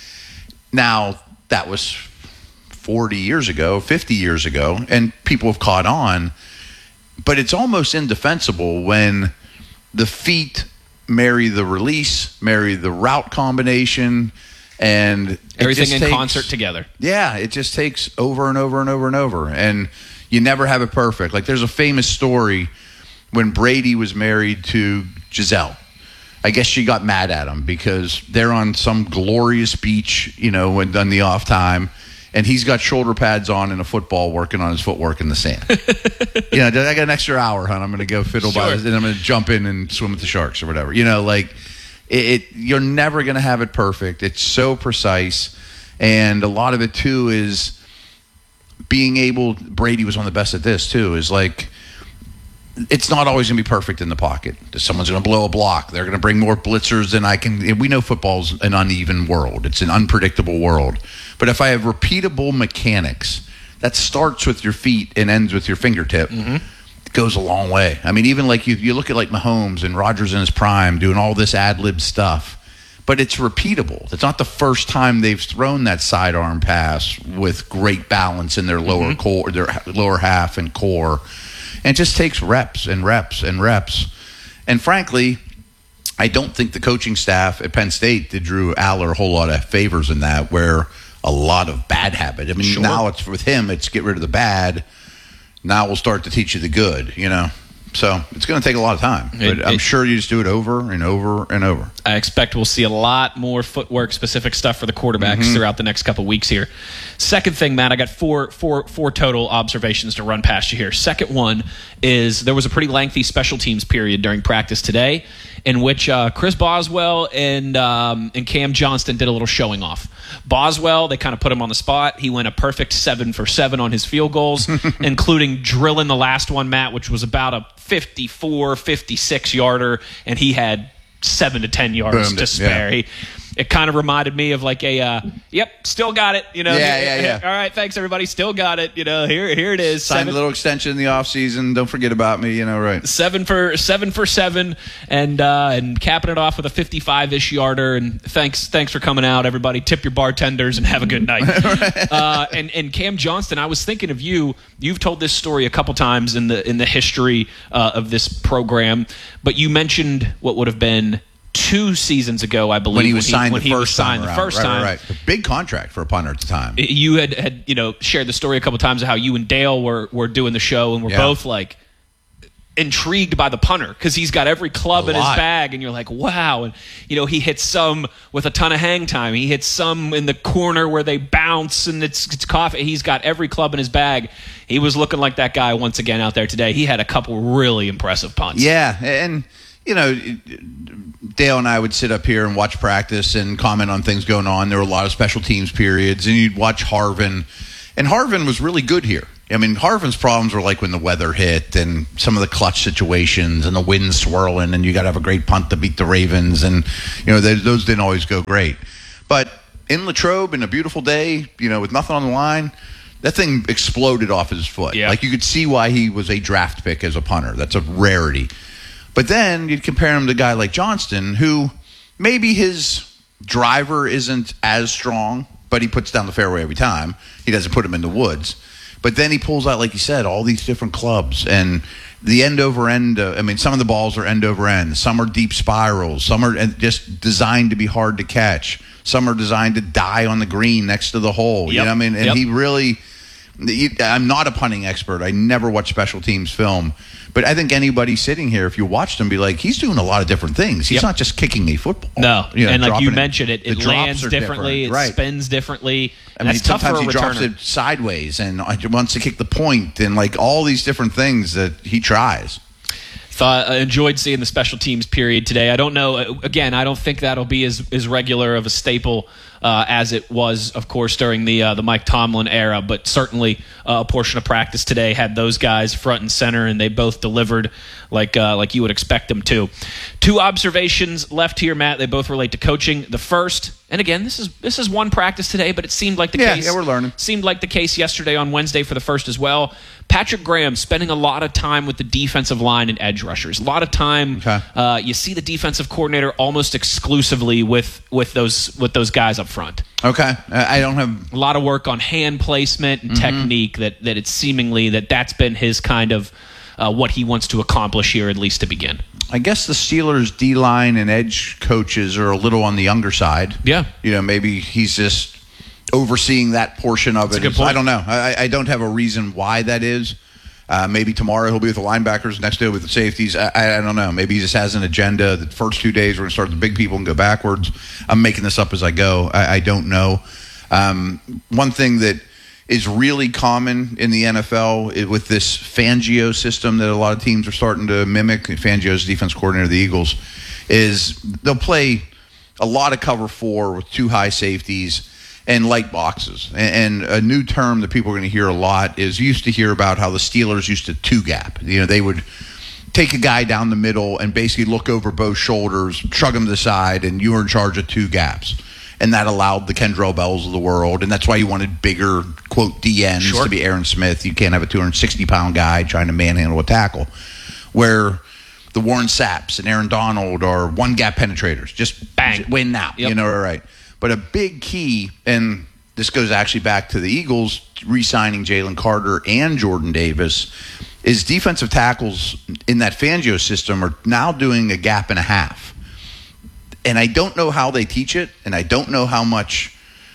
now that was forty years ago, fifty years ago, and people have caught on. But it's almost indefensible when the feet marry the release, marry the route combination, and everything in takes, concert together. Yeah, it just takes over and over and over and over. And you never have it perfect. Like, there's a famous story when Brady was married to Giselle. I guess she got mad at him because they're on some glorious beach, you know, when done the off time. And he's got shoulder pads on and a football working on his footwork in the sand. You know, I got an extra hour, hon. I'm going to go fiddle sure. by this, and I'm going to jump in and swim with the sharks or whatever. You know, like, it, it you're never going to have it perfect. It's so precise. And a lot of it, too, is being able, Brady was one of the best at this, too, is like, it's not always going to be perfect in the pocket. Someone's going to blow a block. They're going to bring more blitzers than I can. We know football's an uneven world. It's an unpredictable world. But if I have repeatable mechanics that starts with your feet and ends with your fingertip, mm-hmm. it goes a long way. I mean, even like you, you look at like Mahomes and Rodgers in his prime doing all this ad-lib stuff, but it's repeatable. It's not the first time they've thrown that sidearm pass with great balance in their lower mm-hmm. core, their lower half and core. And it just takes reps and reps and reps. And frankly, I don't think the coaching staff at Penn State did Drew Aller a whole lot of favors in that, where a lot of bad habit. I mean, sure. now it's with him, it's get rid of the bad. Now we'll start to teach you the good, you know. So it's going to take a lot of time. But it, I'm it, sure you just do it over and over and over. I expect we'll see a lot more footwork-specific stuff for the quarterbacks mm-hmm. throughout the next couple weeks here. Second thing, Matt, I got four, four, four total observations to run past you here. Second one is there was a pretty lengthy special teams period during practice today in which uh, Chris Boswell and um, and Cam Johnston did a little showing off. Boswell, they kind of put him on the spot. He went a perfect seven for seven on his field goals, including drilling the last one, Matt, which was about a fifty-four, fifty-six yarder, and he had seven to ten yards Boomed to it, spare. yeah. He, it kind of reminded me of like a, uh, yep, still got it. You know, yeah, yeah, yeah. All right, thanks everybody, still got it. You know, here, here it is. Signed seven, a little extension in the offseason. Don't forget about me. You know, right? Seven for seven for seven, and uh, and capping it off with a fifty-five-ish yarder. And thanks, thanks for coming out, everybody. Tip your bartenders and have a good night. uh, and and Cam Johnston, I was thinking of you. You've told this story a couple times in the in the history uh, of this program, but you mentioned what would have been two seasons ago, I believe, when he was signed when the he first was signed time the first right, time. Right, right. A big contract for a punter at the time. You had, had you know shared the story a couple times of how you and Dale were were doing the show, and we're yeah. both like, intrigued by the punter because he's got every club A in his lot. bag, and you're like, wow. And you know, he hits some with a ton of hang time. He hits some in the corner where they bounce and it's it's coffee. He's got every club in his bag. He was looking like that guy once again out there today. He had a couple really impressive punts. Yeah, and you know, Dale and I would sit up here and watch practice and comment on things going on. There were a lot of special teams periods, and you'd watch Harvin, and Harvin was really good here. I mean, Harvin's problems were like when the weather hit and some of the clutch situations and the wind swirling, and you got to have a great punt to beat the Ravens, and you know they, those didn't always go great. But in Latrobe, in a beautiful day, you know, with nothing on the line, that thing exploded off his foot. Yeah. Like you could see why he was a draft pick as a punter. That's a rarity. But then you'd compare him to a guy like Johnston, who maybe his driver isn't as strong, but he puts down the fairway every time. He doesn't put him in the woods. But then he pulls out, like you said, all these different clubs. And the end over end, uh, I mean, some of the balls are end over end. Some are deep spirals. Some are just designed to be hard to catch. Some are designed to die on the green next to the hole. Yep. You know what I mean? And Yep. he really... I'm not a punting expert. I never watch special teams film. But I think anybody sitting here, if you watched him, be like, he's doing a lot of different things. He's Yep. not just kicking a football. No, You know, and like you dropping mentioned, it, the it drops lands are differently, different. it Right. spins differently. I mean, That's tough for a sometimes he drops returner. it sideways and uh, wants to kick the point and like all these different things that he tries. Thought, uh, enjoyed seeing the special teams period today. I don't know. uh, Again, I don't think that'll be as, as regular of a staple uh, as it was, of course, during the uh, the Mike Tomlin era. But certainly uh, a portion of practice today had those guys front and center, and they both delivered like uh, like you would expect them to. Two observations left here, Matt. They both relate to coaching. The first, and again, this is this is one practice today, but it seemed like the Yeah, case. yeah, we're learning. Seemed like the case yesterday on Wednesday for the first as well. Patrick Graham spending a lot of time with the defensive line and edge rushers. A lot of time. Okay. Uh, you see the defensive coordinator almost exclusively with with those with those guys up front. Okay. I I don't have A lot of work on hand placement and technique. That that it's seemingly that that's been his kind of uh, what he wants to accomplish here, at least to begin. I guess the Steelers' D-line and edge coaches are a little on the younger side. Yeah. You know, maybe he's just overseeing that portion of That's it. a good point. I don't know. I, I don't have a reason why that is. Uh, maybe tomorrow he'll be with the linebackers, next day with the safeties. I, I, I don't know. Maybe he just has an agenda. The first two days we're going to start with the big people and go backwards. I'm making this up as I go. I, I don't know. Um, one thing that is really common in the N F L is with this Fangio system that a lot of teams are starting to mimic. Fangio's defense coordinator of the Eagles is they'll play a lot of cover four with two high safeties and light boxes. And, and a new term that people are going to hear a lot is you used to hear about how the Steelers used to two gap. You know, they would take a guy down the middle and basically look over both shoulders, shrug him to the side, and you were in charge of two gaps. And that allowed the Kendrell Bells of the world. And that's why you wanted bigger, quote, D Ns Sure. to be Aaron Smith. You can't have a two hundred sixty pound guy trying to manhandle a tackle. Where the Warren Sapps and Aaron Donald are one gap penetrators. Just Bang. win now. Yep. You know, all right. But a big key, and this goes actually back to the Eagles re-signing Jalen Carter and Jordan Davis, is defensive tackles in that Fangio system are now doing a gap and a half. And I don't know how they teach it, and I don't know how much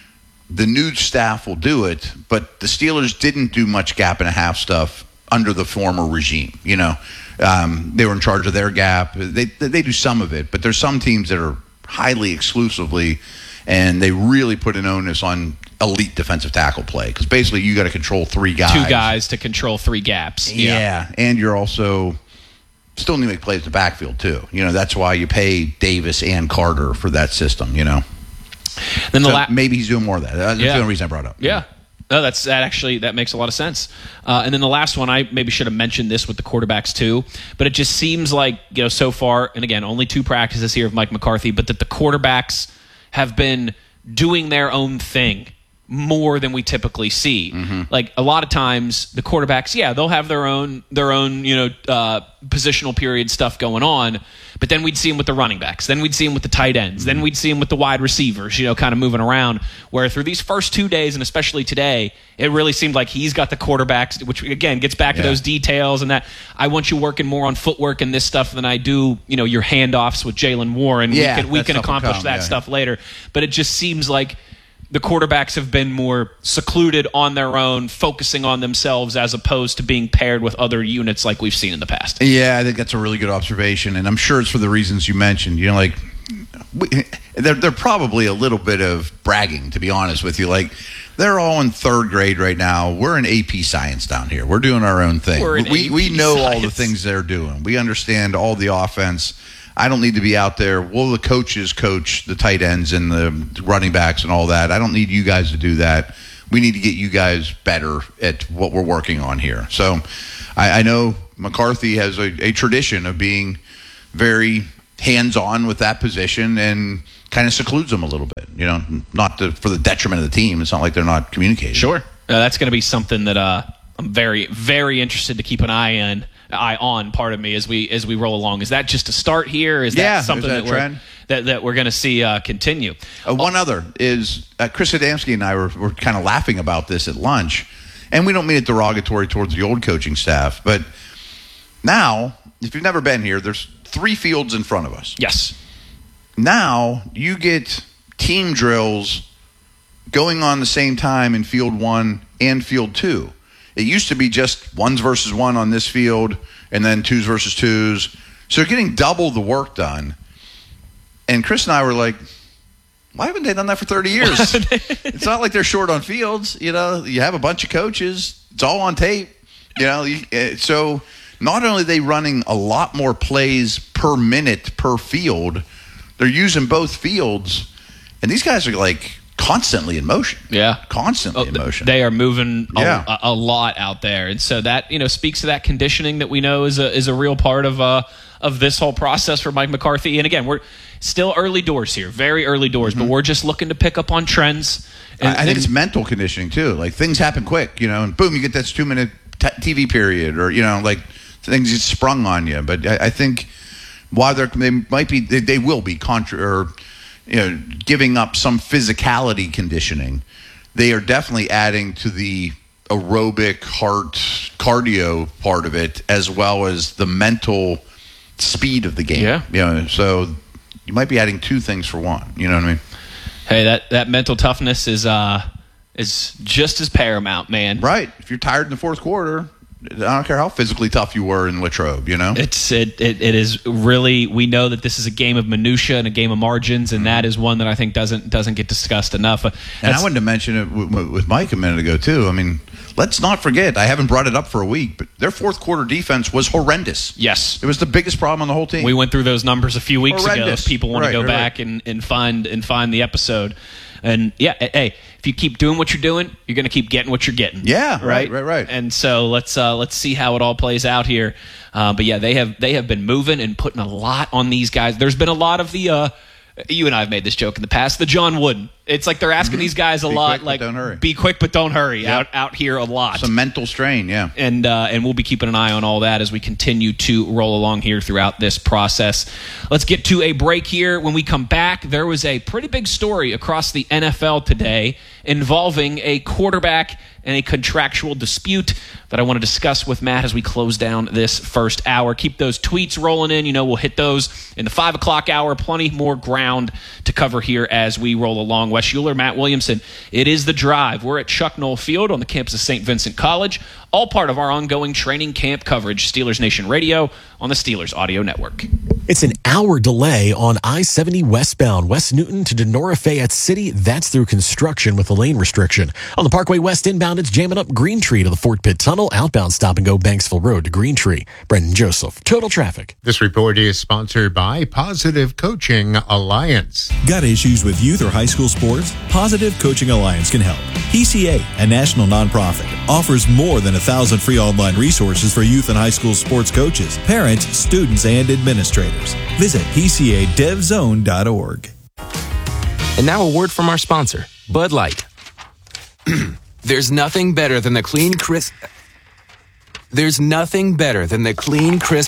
the new staff will do it, but the Steelers didn't do much gap and a half stuff under the former regime. You know, um, they were in charge of their gap. They they do some of it, but there's some teams that are highly exclusively, and they really put an onus on elite defensive tackle play because basically you got to control three guys. Two guys to control three gaps. Yeah, and you're also still need to make plays in the backfield too. You know, that's why you pay Davis and Carter for that system, you know. Then the So la- maybe he's doing more of that. That's Yeah. the only reason I brought it up. Yeah. No, that's that actually that makes a lot of sense. Uh, and then the last one, I maybe should have mentioned this with the quarterbacks too, but it just seems like, you know, so far, and again, only two practices here of Mike McCarthy, but that the quarterbacks have been doing their own thing more than we typically see. Mm-hmm. Like a lot of times the quarterbacks, yeah, they'll have their own their own, you know, uh, positional period stuff going on, but then we'd see them with the running backs, then we'd see them with the tight ends, Mm-hmm. then we'd see them with the wide receivers, you know, kind of moving around, where through these first two days and especially today, it really seemed like he's got the quarterbacks, which again gets back to Yeah. those details and that I want you working more on footwork and this stuff than I do, you know, your handoffs with Jalen Warren. Yeah, we can, we that can stuff will accomplish come, that yeah. stuff later, but it just seems like the quarterbacks have been more secluded on their own, focusing on themselves as opposed to being paired with other units like we've seen in the past. Yeah, I think that's a really good observation, and I'm sure it's for the reasons you mentioned. You know, like we, they're they're probably a little bit of bragging, to be honest with you. Like they're all in third grade right now. We're in A P Science down here. We're doing our own thing. We're in we A P we know Science. all the things they're doing. We understand all the offense. I don't need to be out there. Well, the coaches coach the tight ends and the running backs and all that. I don't need you guys to do that. We need to get you guys better at what we're working on here. So I, I know McCarthy has a, a tradition of being very hands-on with that position and kind of secludes them a little bit, you know, not to, for the detriment of the team. It's not like they're not communicating. Sure. Uh, that's going to be something that uh, I'm very, very interested to keep an eye on. eye on part of me as we as we roll along. Is that just a start here? Is that yeah, something that that, trend? we're that, that we're going to see uh, continue? Uh, one other is uh, Chris Adamski and I were, were kind of laughing about this at lunch, and we don't mean it derogatory towards the old coaching staff, but now, if you've never been here, there's three fields in front of us. Yes. Now you get team drills going on the same time in field one and field two. It used to be just ones versus one on this field and then twos versus twos. So they're getting double the work done. And Chris and I were like, why haven't they done that for thirty years? It's not like they're short on fields. You know, you have a bunch of coaches. It's all on tape. You know, you, so not only are they running a lot more plays per minute per field, they're using both fields. And these guys are like constantly in motion. Yeah. Constantly Oh, in motion. They are moving a, Yeah. a, a lot out there. And so that, you know, speaks to that conditioning that we know is a is a real part of uh of this whole process for Mike McCarthy. And again, we're still early doors here, very early doors, but we're just looking to pick up on trends. And, I, I think and- it's mental conditioning too. Like things happen quick, you know, and boom, you get this two minute t- T V period, or you know, like things get sprung on you. But I, I think while they're they might be, they, they will be contra or you know, giving up some physicality conditioning. They are definitely adding to the aerobic heart cardio part of it, as well as the mental speed of the game. Yeah. You know, so you might be adding two things for one. You know what I mean? Hey, that, that mental toughness is uh is just as paramount, man. Right. If you're tired in the fourth quarter, I don't care how physically tough you were in Latrobe, you know? It's it, it it is really, we know that this is a game of minutia and a game of margins, and that is one that I think doesn't doesn't get discussed enough. And That's- I wanted to mention it with, with Mike a minute ago, too. I mean, let's not forget, I haven't brought it up for a week, but their fourth quarter defense was horrendous. Yes. It was the biggest problem on the whole team. We went through those numbers a few weeks Horrendous. ago. If people want Right, to go right, back right. and, and find and find the episode. And yeah, hey, if you keep doing what you're doing, you're going to keep getting what you're getting. Yeah, right, right, right. And so let's uh, let's see how it all plays out here. Uh, but yeah, they have they have been moving and putting a lot on these guys. There's been a lot of the. Uh, you and I have made this joke in the past. The John Wooden. It's like they're asking these guys a Be lot, quick, but like don't hurry. be quick but don't hurry. Yep. Out out here a lot. Some mental strain, yeah. And uh, and we'll be keeping an eye on all that as we continue to roll along here throughout this process. Let's get to a break here. When we come back, there was a pretty big story across the N F L today involving a quarterback and a contractual dispute that I want to discuss with Matt as we close down this first hour. Keep those tweets rolling in. You know, we'll hit those in the five o'clock hour. Plenty more ground to cover here as we roll along. Wes Schuler, Matt Williamson. It is The Drive. We're at Chuck Noll Field on the campus of Saint Vincent College, all part of our ongoing training camp coverage. Steelers Nation Radio on the Steelers Audio Network. It's an hour delay on I seventy westbound, West Newton to Denora Fayette City. That's through construction with a lane restriction. On the Parkway West inbound, it's jamming up Green Tree to the Fort Pitt Tunnel. Outbound, stop and go Banksville Road to Green Tree. Brendan Joseph, Total Traffic. This report is sponsored by Positive Coaching Alliance. Got issues with youth or high school sports? Positive Coaching Alliance can help. P C A, a national nonprofit, offers more than a thousand free online resources for youth and high school sports coaches, parents, students, and administrators. Visit P C A dev zone dot org. And now a word from our sponsor, Bud Light. There's nothing better than the clean, crisp... There's nothing better than the clean, crisp...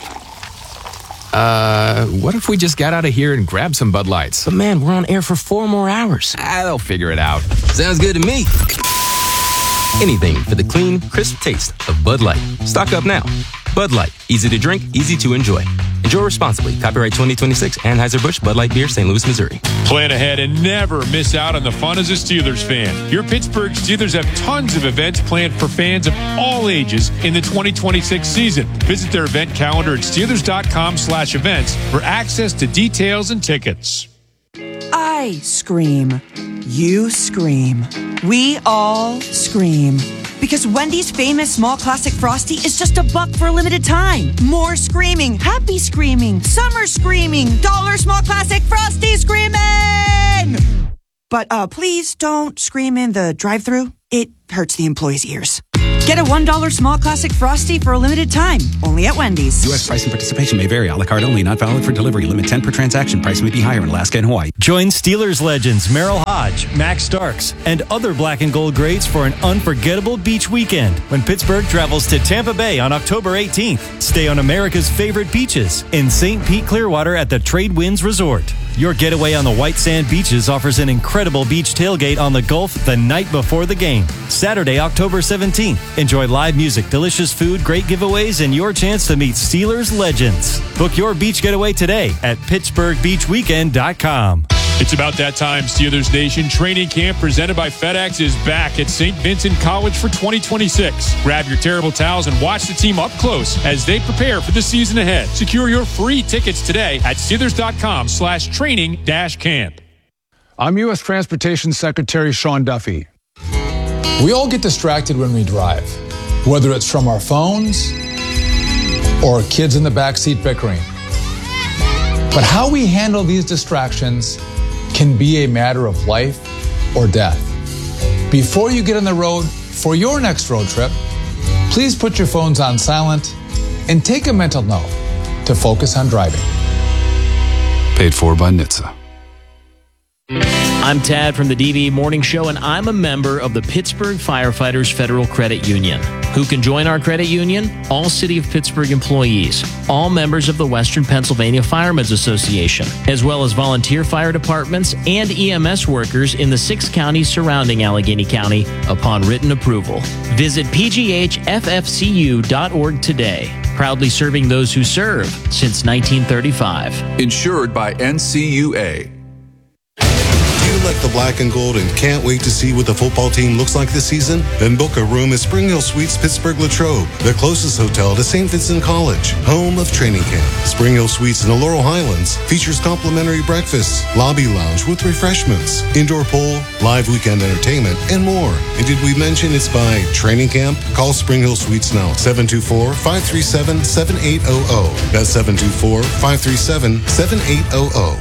Uh, what if we just got out of here and grabbed some Bud Lights? But man, we're on air for four more hours. Ah, they'll figure it out. Sounds good to me. Anything for the clean, crisp taste of Bud Light. Stock up now. Bud Light. Easy to drink, easy to enjoy. Enjoy responsibly. Copyright twenty twenty-six Anheuser-Busch Bud Light Beer, Saint Louis, Missouri. Plan ahead and never miss out on the fun as a Steelers fan. Your Pittsburgh Steelers have tons of events planned for fans of all ages in the twenty twenty-six season. Visit their event calendar at Steelers.com slash events for access to details and tickets. I scream. You scream. We all scream. Because Wendy's famous small classic Frosty is just a buck for a limited time. More screaming, happy screaming, summer screaming, dollar small classic Frosty screaming! But uh, please don't scream in the drive-thru. It hurts the employees' ears. Get a one dollar small classic Frosty for a limited time, only at Wendy's. U S price and participation may vary. A la carte only. Not valid for delivery. Limit ten per transaction. Price may be higher in Alaska and Hawaii. Join Steelers legends Merrill Hodge, Max Starks, and other black and gold greats for an unforgettable beach weekend when Pittsburgh travels to Tampa Bay on October eighteenth. Stay on America's favorite beaches in Saint Pete Clearwater at the Trade Winds Resort. Your getaway on the white sand beaches offers an incredible beach tailgate on the Gulf the night before the game. Saturday, October seventeenth. Enjoy live music, delicious food, great giveaways, and your chance to meet Steelers legends. Book your beach getaway today at Pittsburgh Beach Weekend dot com. It's about that time. Steelers Nation training camp presented by FedEx is back at Saint Vincent College for twenty twenty-six. Grab your terrible towels and watch the team up close as they prepare for the season ahead. Secure your free tickets today at Steelers.com slash training dash camp. I'm U S Transportation Secretary Sean Duffy. We all get distracted when we drive, whether it's from our phones or kids in the backseat bickering. But how we handle these distractions can be a matter of life or death. Before you get on the road for your next road trip, please put your phones on silent and take a mental note to focus on driving. Paid for by N H T S A. I'm Tad from the D V Morning Show, and I'm a member of the Pittsburgh Firefighters Federal Credit Union. Who can join our credit union? All City of Pittsburgh employees, all members of the Western Pennsylvania Firemen's Association, as well as volunteer fire departments and E M S workers in the six counties surrounding Allegheny County upon written approval. Visit P G H F F C U dot org today. Proudly serving those who serve since nineteen thirty-five. Insured by N C U A. Do you like the black and gold and can't wait to see what the football team looks like this season? Then book a room at Spring Hill Suites Pittsburgh Latrobe, the closest hotel to Saint Vincent College, home of training camp. Spring Hill Suites in the Laurel Highlands features complimentary breakfasts, lobby lounge with refreshments, indoor pool, live weekend entertainment, and more. And did we mention it's by training camp? Call Spring Hill Suites now, seven two four, five three seven, seven eight zero zero. That's seven two four, five three seven, seven eight zero zero.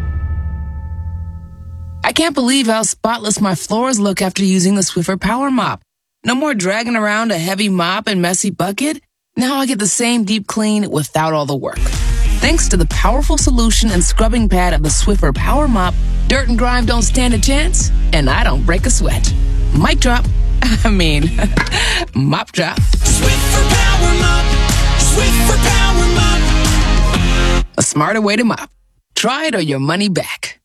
I can't believe how spotless my floors look after using the Swiffer Power Mop. No more dragging around a heavy mop and messy bucket. Now I get the same deep clean without all the work. Thanks to the powerful solution and scrubbing pad of the Swiffer Power Mop, dirt and grime don't stand a chance, and I don't break a sweat. Mic drop. I mean, mop drop. Swiffer Power Mop. Swiffer Power Mop. A smarter way to mop. Try it or your money back.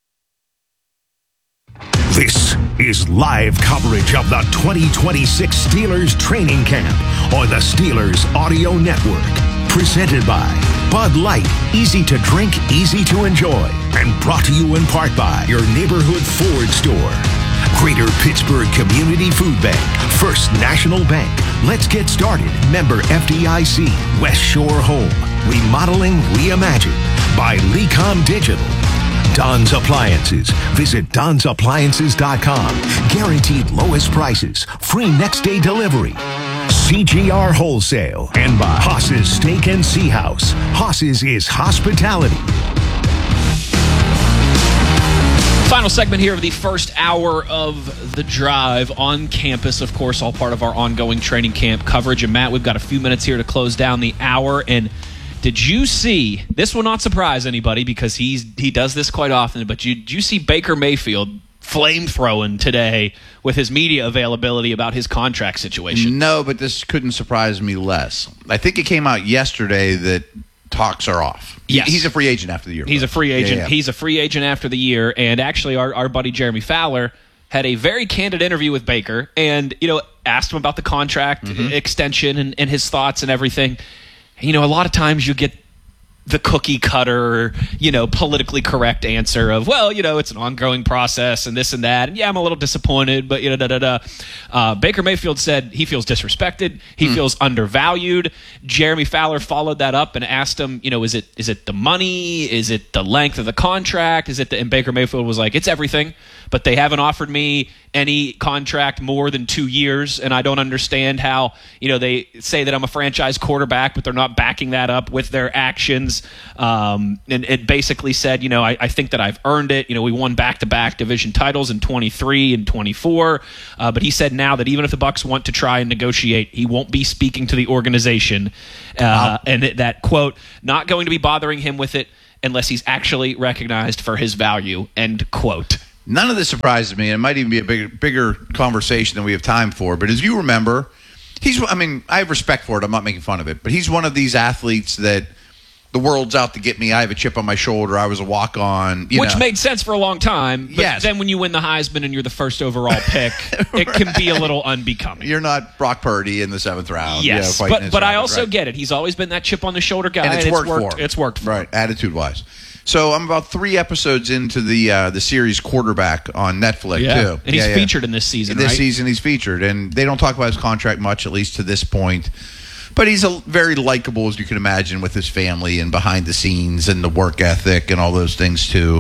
This is live coverage of the twenty twenty-six Steelers training camp on the Steelers Audio Network. Presented by Bud Light, easy to drink, easy to enjoy. And brought to you in part by your neighborhood Ford store. Greater Pittsburgh Community Food Bank, First National Bank. Let's get started. Member F D I C, West Shore Home. Remodeling Reimagined by Lecom Digital. Don's Appliances. Visit Don's Appliances dot com. Guaranteed lowest prices. Free next day delivery. C G R Wholesale. And by Haas's Steak and Sea House. Haas's is hospitality. Final segment here of the first hour of the drive on campus. Of course, all part of our ongoing training camp coverage. And Matt, we've got a few minutes here to close down the hour. And did you see, this will not surprise anybody because he's he does this quite often, but you, did you see Baker Mayfield flame throwing today with his media availability about his contract situation? No, but this couldn't surprise me less. I think it came out yesterday that talks are off. Yes. He's a free agent after the year. He's a free agent. Yeah, yeah. He's a free agent after the year. And actually, our, our buddy Jeremy Fowler had a very candid interview with Baker and, you know, asked him about the contract mm-hmm. extension and, and his thoughts and everything. You know, a lot of times you get the cookie cutter, you know, politically correct answer of, well, you know, it's an ongoing process and this and that. And yeah, I'm a little disappointed, but, you know, da da da. Uh, Baker Mayfield said he feels disrespected. He mm. feels undervalued. Jeremy Fowler followed that up and asked him, you know, is it is it the money? Is it the length of the contract? Is it the, and Baker Mayfield was like, it's everything, but they haven't offered me any contract more than two years. And I don't understand how, you know, they say that I'm a franchise quarterback, but they're not backing that up with their actions. Um, and it basically said, you know, I, I think that I've earned it. You know, we won back-to-back division titles in twenty-three and twenty-four. Uh, but he said now that even if the Bucs want to try and negotiate, he won't be speaking to the organization. Uh, wow. And that, that, quote, not going to be bothering him with it unless he's actually recognized for his value, end quote. None of this surprises me. It might even be a bigger, bigger conversation than we have time for. But as you remember, he's, I mean, I have respect for it. I'm not making fun of it. But he's one of these athletes that the world's out to get me. I have a chip on my shoulder. I was a walk-on. You Which know. made sense for a long time. But yes. then when you win the Heisman and you're the first overall pick, right. It can be a little unbecoming. You're not Brock Purdy in the seventh round. Yes, you know, but, but I rabbit, also right? get it. He's always been that chip on the shoulder guy. And it's, and worked, it's worked for him. It's worked for Right, him. attitude-wise. So I'm about three episodes into the uh, the series Quarterback on Netflix, yeah. too. And he's yeah, featured yeah. in this season, This right? season he's featured. And they don't talk about his contract much, at least to this point. But he's a, very likable, as you can imagine, with his family and behind the scenes and the work ethic and all those things, too.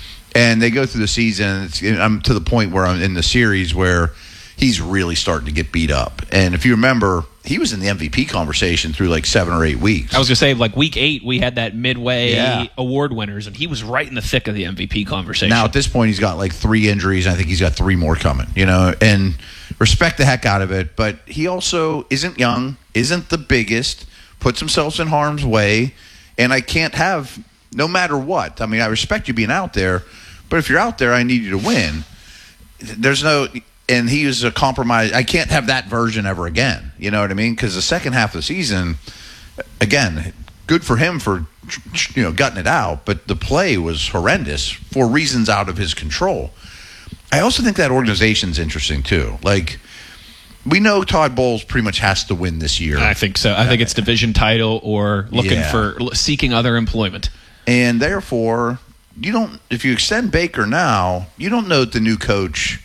And they go through the season. It's, I'm to the point where I'm in the series where he's really starting to get beat up. And if you remember, he was in the M V P conversation through like seven or eight weeks. I was going to say, like week eight, we had that midway yeah. award winners, and he was right in the thick of the M V P conversation. Now, at this point, he's got like three injuries. And I think he's got three more coming, you know, and respect the heck out of it. But he also isn't young, isn't the biggest, puts himself in harm's way. And I can't have, no matter what, I mean, I respect you being out there, but if you're out there, I need you to win. There's no... And he was a compromise. I can't have that version ever again. You know what I mean? Because the second half of the season, again, good for him for, you know, gutting it out. But the play was horrendous for reasons out of his control. I also think that organization's interesting too. Like, we know Todd Bowles pretty much has to win this year. I think so. I think it's division title or looking Yeah. for seeking other employment. And therefore, you don't. If you extend Baker now, you don't know that the new coach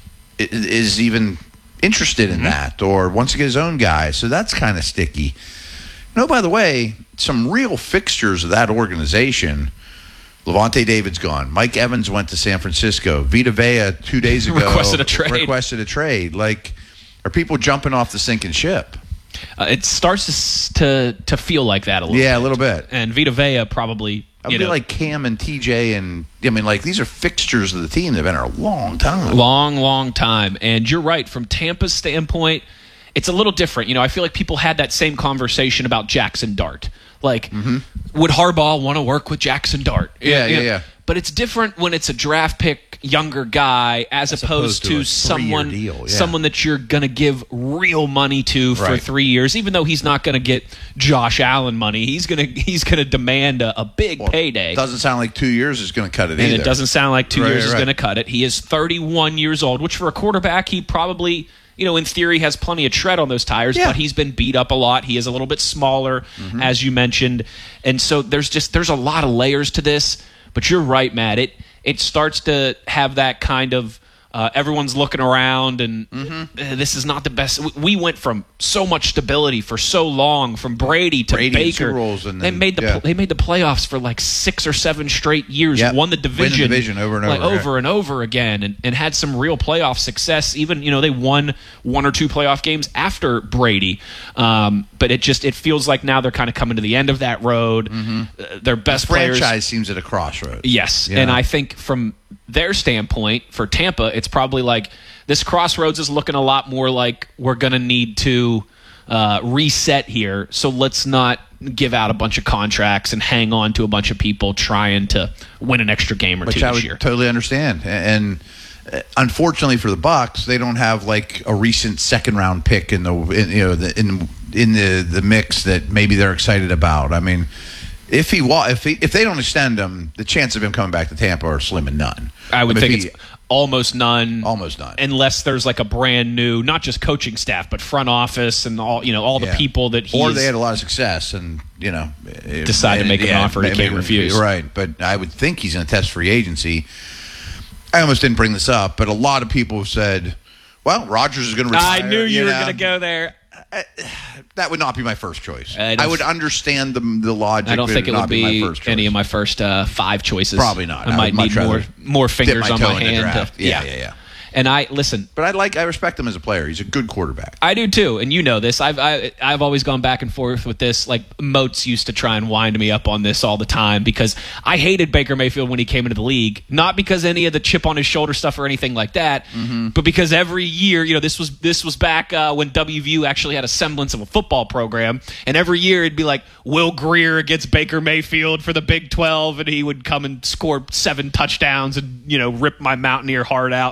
is even interested in mm-hmm. that or wants to get his own guy. So that's kind of sticky. No, by the way, some real fixtures of that organization. Levante David's gone. Mike Evans went to San Francisco. Vita Vea two days ago requested a trade. Requested a trade. Like, are people jumping off the sinking ship? Uh, it starts to, to to feel like that a little yeah, bit. a little bit. And Vita Vea probably... I would be like Cam and T J, and I mean, like, these are fixtures of the team. They've been there a long time. Long, long time. And you're right. From Tampa's standpoint, it's a little different. You know, I feel like people had that same conversation about Jackson Dart. Like, mm-hmm. would Harbaugh want to work with Jackson Dart? Yeah, yeah, yeah. But it's different when it's a draft pick, younger guy, as, as opposed, opposed to, to someone deal, yeah. someone that you're going to give real money to for right. three years. Even though he's not going to get Josh Allen money, he's going to he's going to demand a, a big well, payday. Doesn't sound like two years is going to cut it and either. And it doesn't sound like two right, years right. is going to cut it. He is thirty-one years old, which for a quarterback, he probably... You know, in theory, has plenty of tread on those tires, yeah. but he's been beat up a lot. He is a little bit smaller, mm-hmm. as you mentioned, and so there's just there's a lot of layers to this. But you're right, Matt. It it starts to have that kind of uh, everyone's looking around, and mm-hmm. uh, this is not the best. We went from so much stability for so long, from Brady to Brady Baker. And and they then, made the yeah. they made the playoffs for like six or seven straight years. Yep. Won the division, Win the division over and over, like yeah. over and over again, and, and had some real playoff success. Even you know they won one or two playoff games after Brady, um, but it just it feels like now they're kind of coming to the end of that road. Mm-hmm. Uh, their best the franchise players seems at a crossroads. Yes, yeah. and I think from their standpoint for Tampa, it's probably like this crossroads is looking a lot more like we're going to need to uh, reset here. So let's not give out a bunch of contracts and hang on to a bunch of people trying to win an extra game or Which two I this would year. Totally understand. And uh, unfortunately for the Bucs, they don't have like a recent second round pick in the in, you know the, in in the the mix that maybe they're excited about. I mean. If he if he, if they don't extend him, the chance of him coming back to Tampa are slim and none. I would I mean, think he, it's Almost none. Almost none. Unless there's like a brand new, not just coaching staff, but front office and all, you know, all the Yeah. people that he or they had a lot of success and, you know, decide to make an offer he maybe- can't refuse. Right. But I would think he's going to test free agency. I almost didn't bring this up, but a lot of people have said, well, Rodgers is going to retire. I knew you, were know. going to go there. That would not be my first choice. I I, don't would f- understand the the logic. I don't but think it would would not be my first choice. any of my first uh, five choices. Probably not. I, I might would much need more rather more dip fingers my on toe my in the hand. draft. To, Yeah, yeah, yeah. And I listen. But I like, I respect him as a player. He's a good quarterback. I do too, and you know this. I've I, I've always gone back and forth with this. Like Moats used to try and wind me up on this all the time because I hated Baker Mayfield when he came into the league, not because any of the chip on his shoulder stuff or anything like that, Mm-hmm. but because every year, you know, this was this was back uh, when W V U actually had a semblance of a football program, and every year it'd be like Will Greer against Baker Mayfield for the Big twelve, and he would come and score seven touchdowns and you know rip my Mountaineer heart out.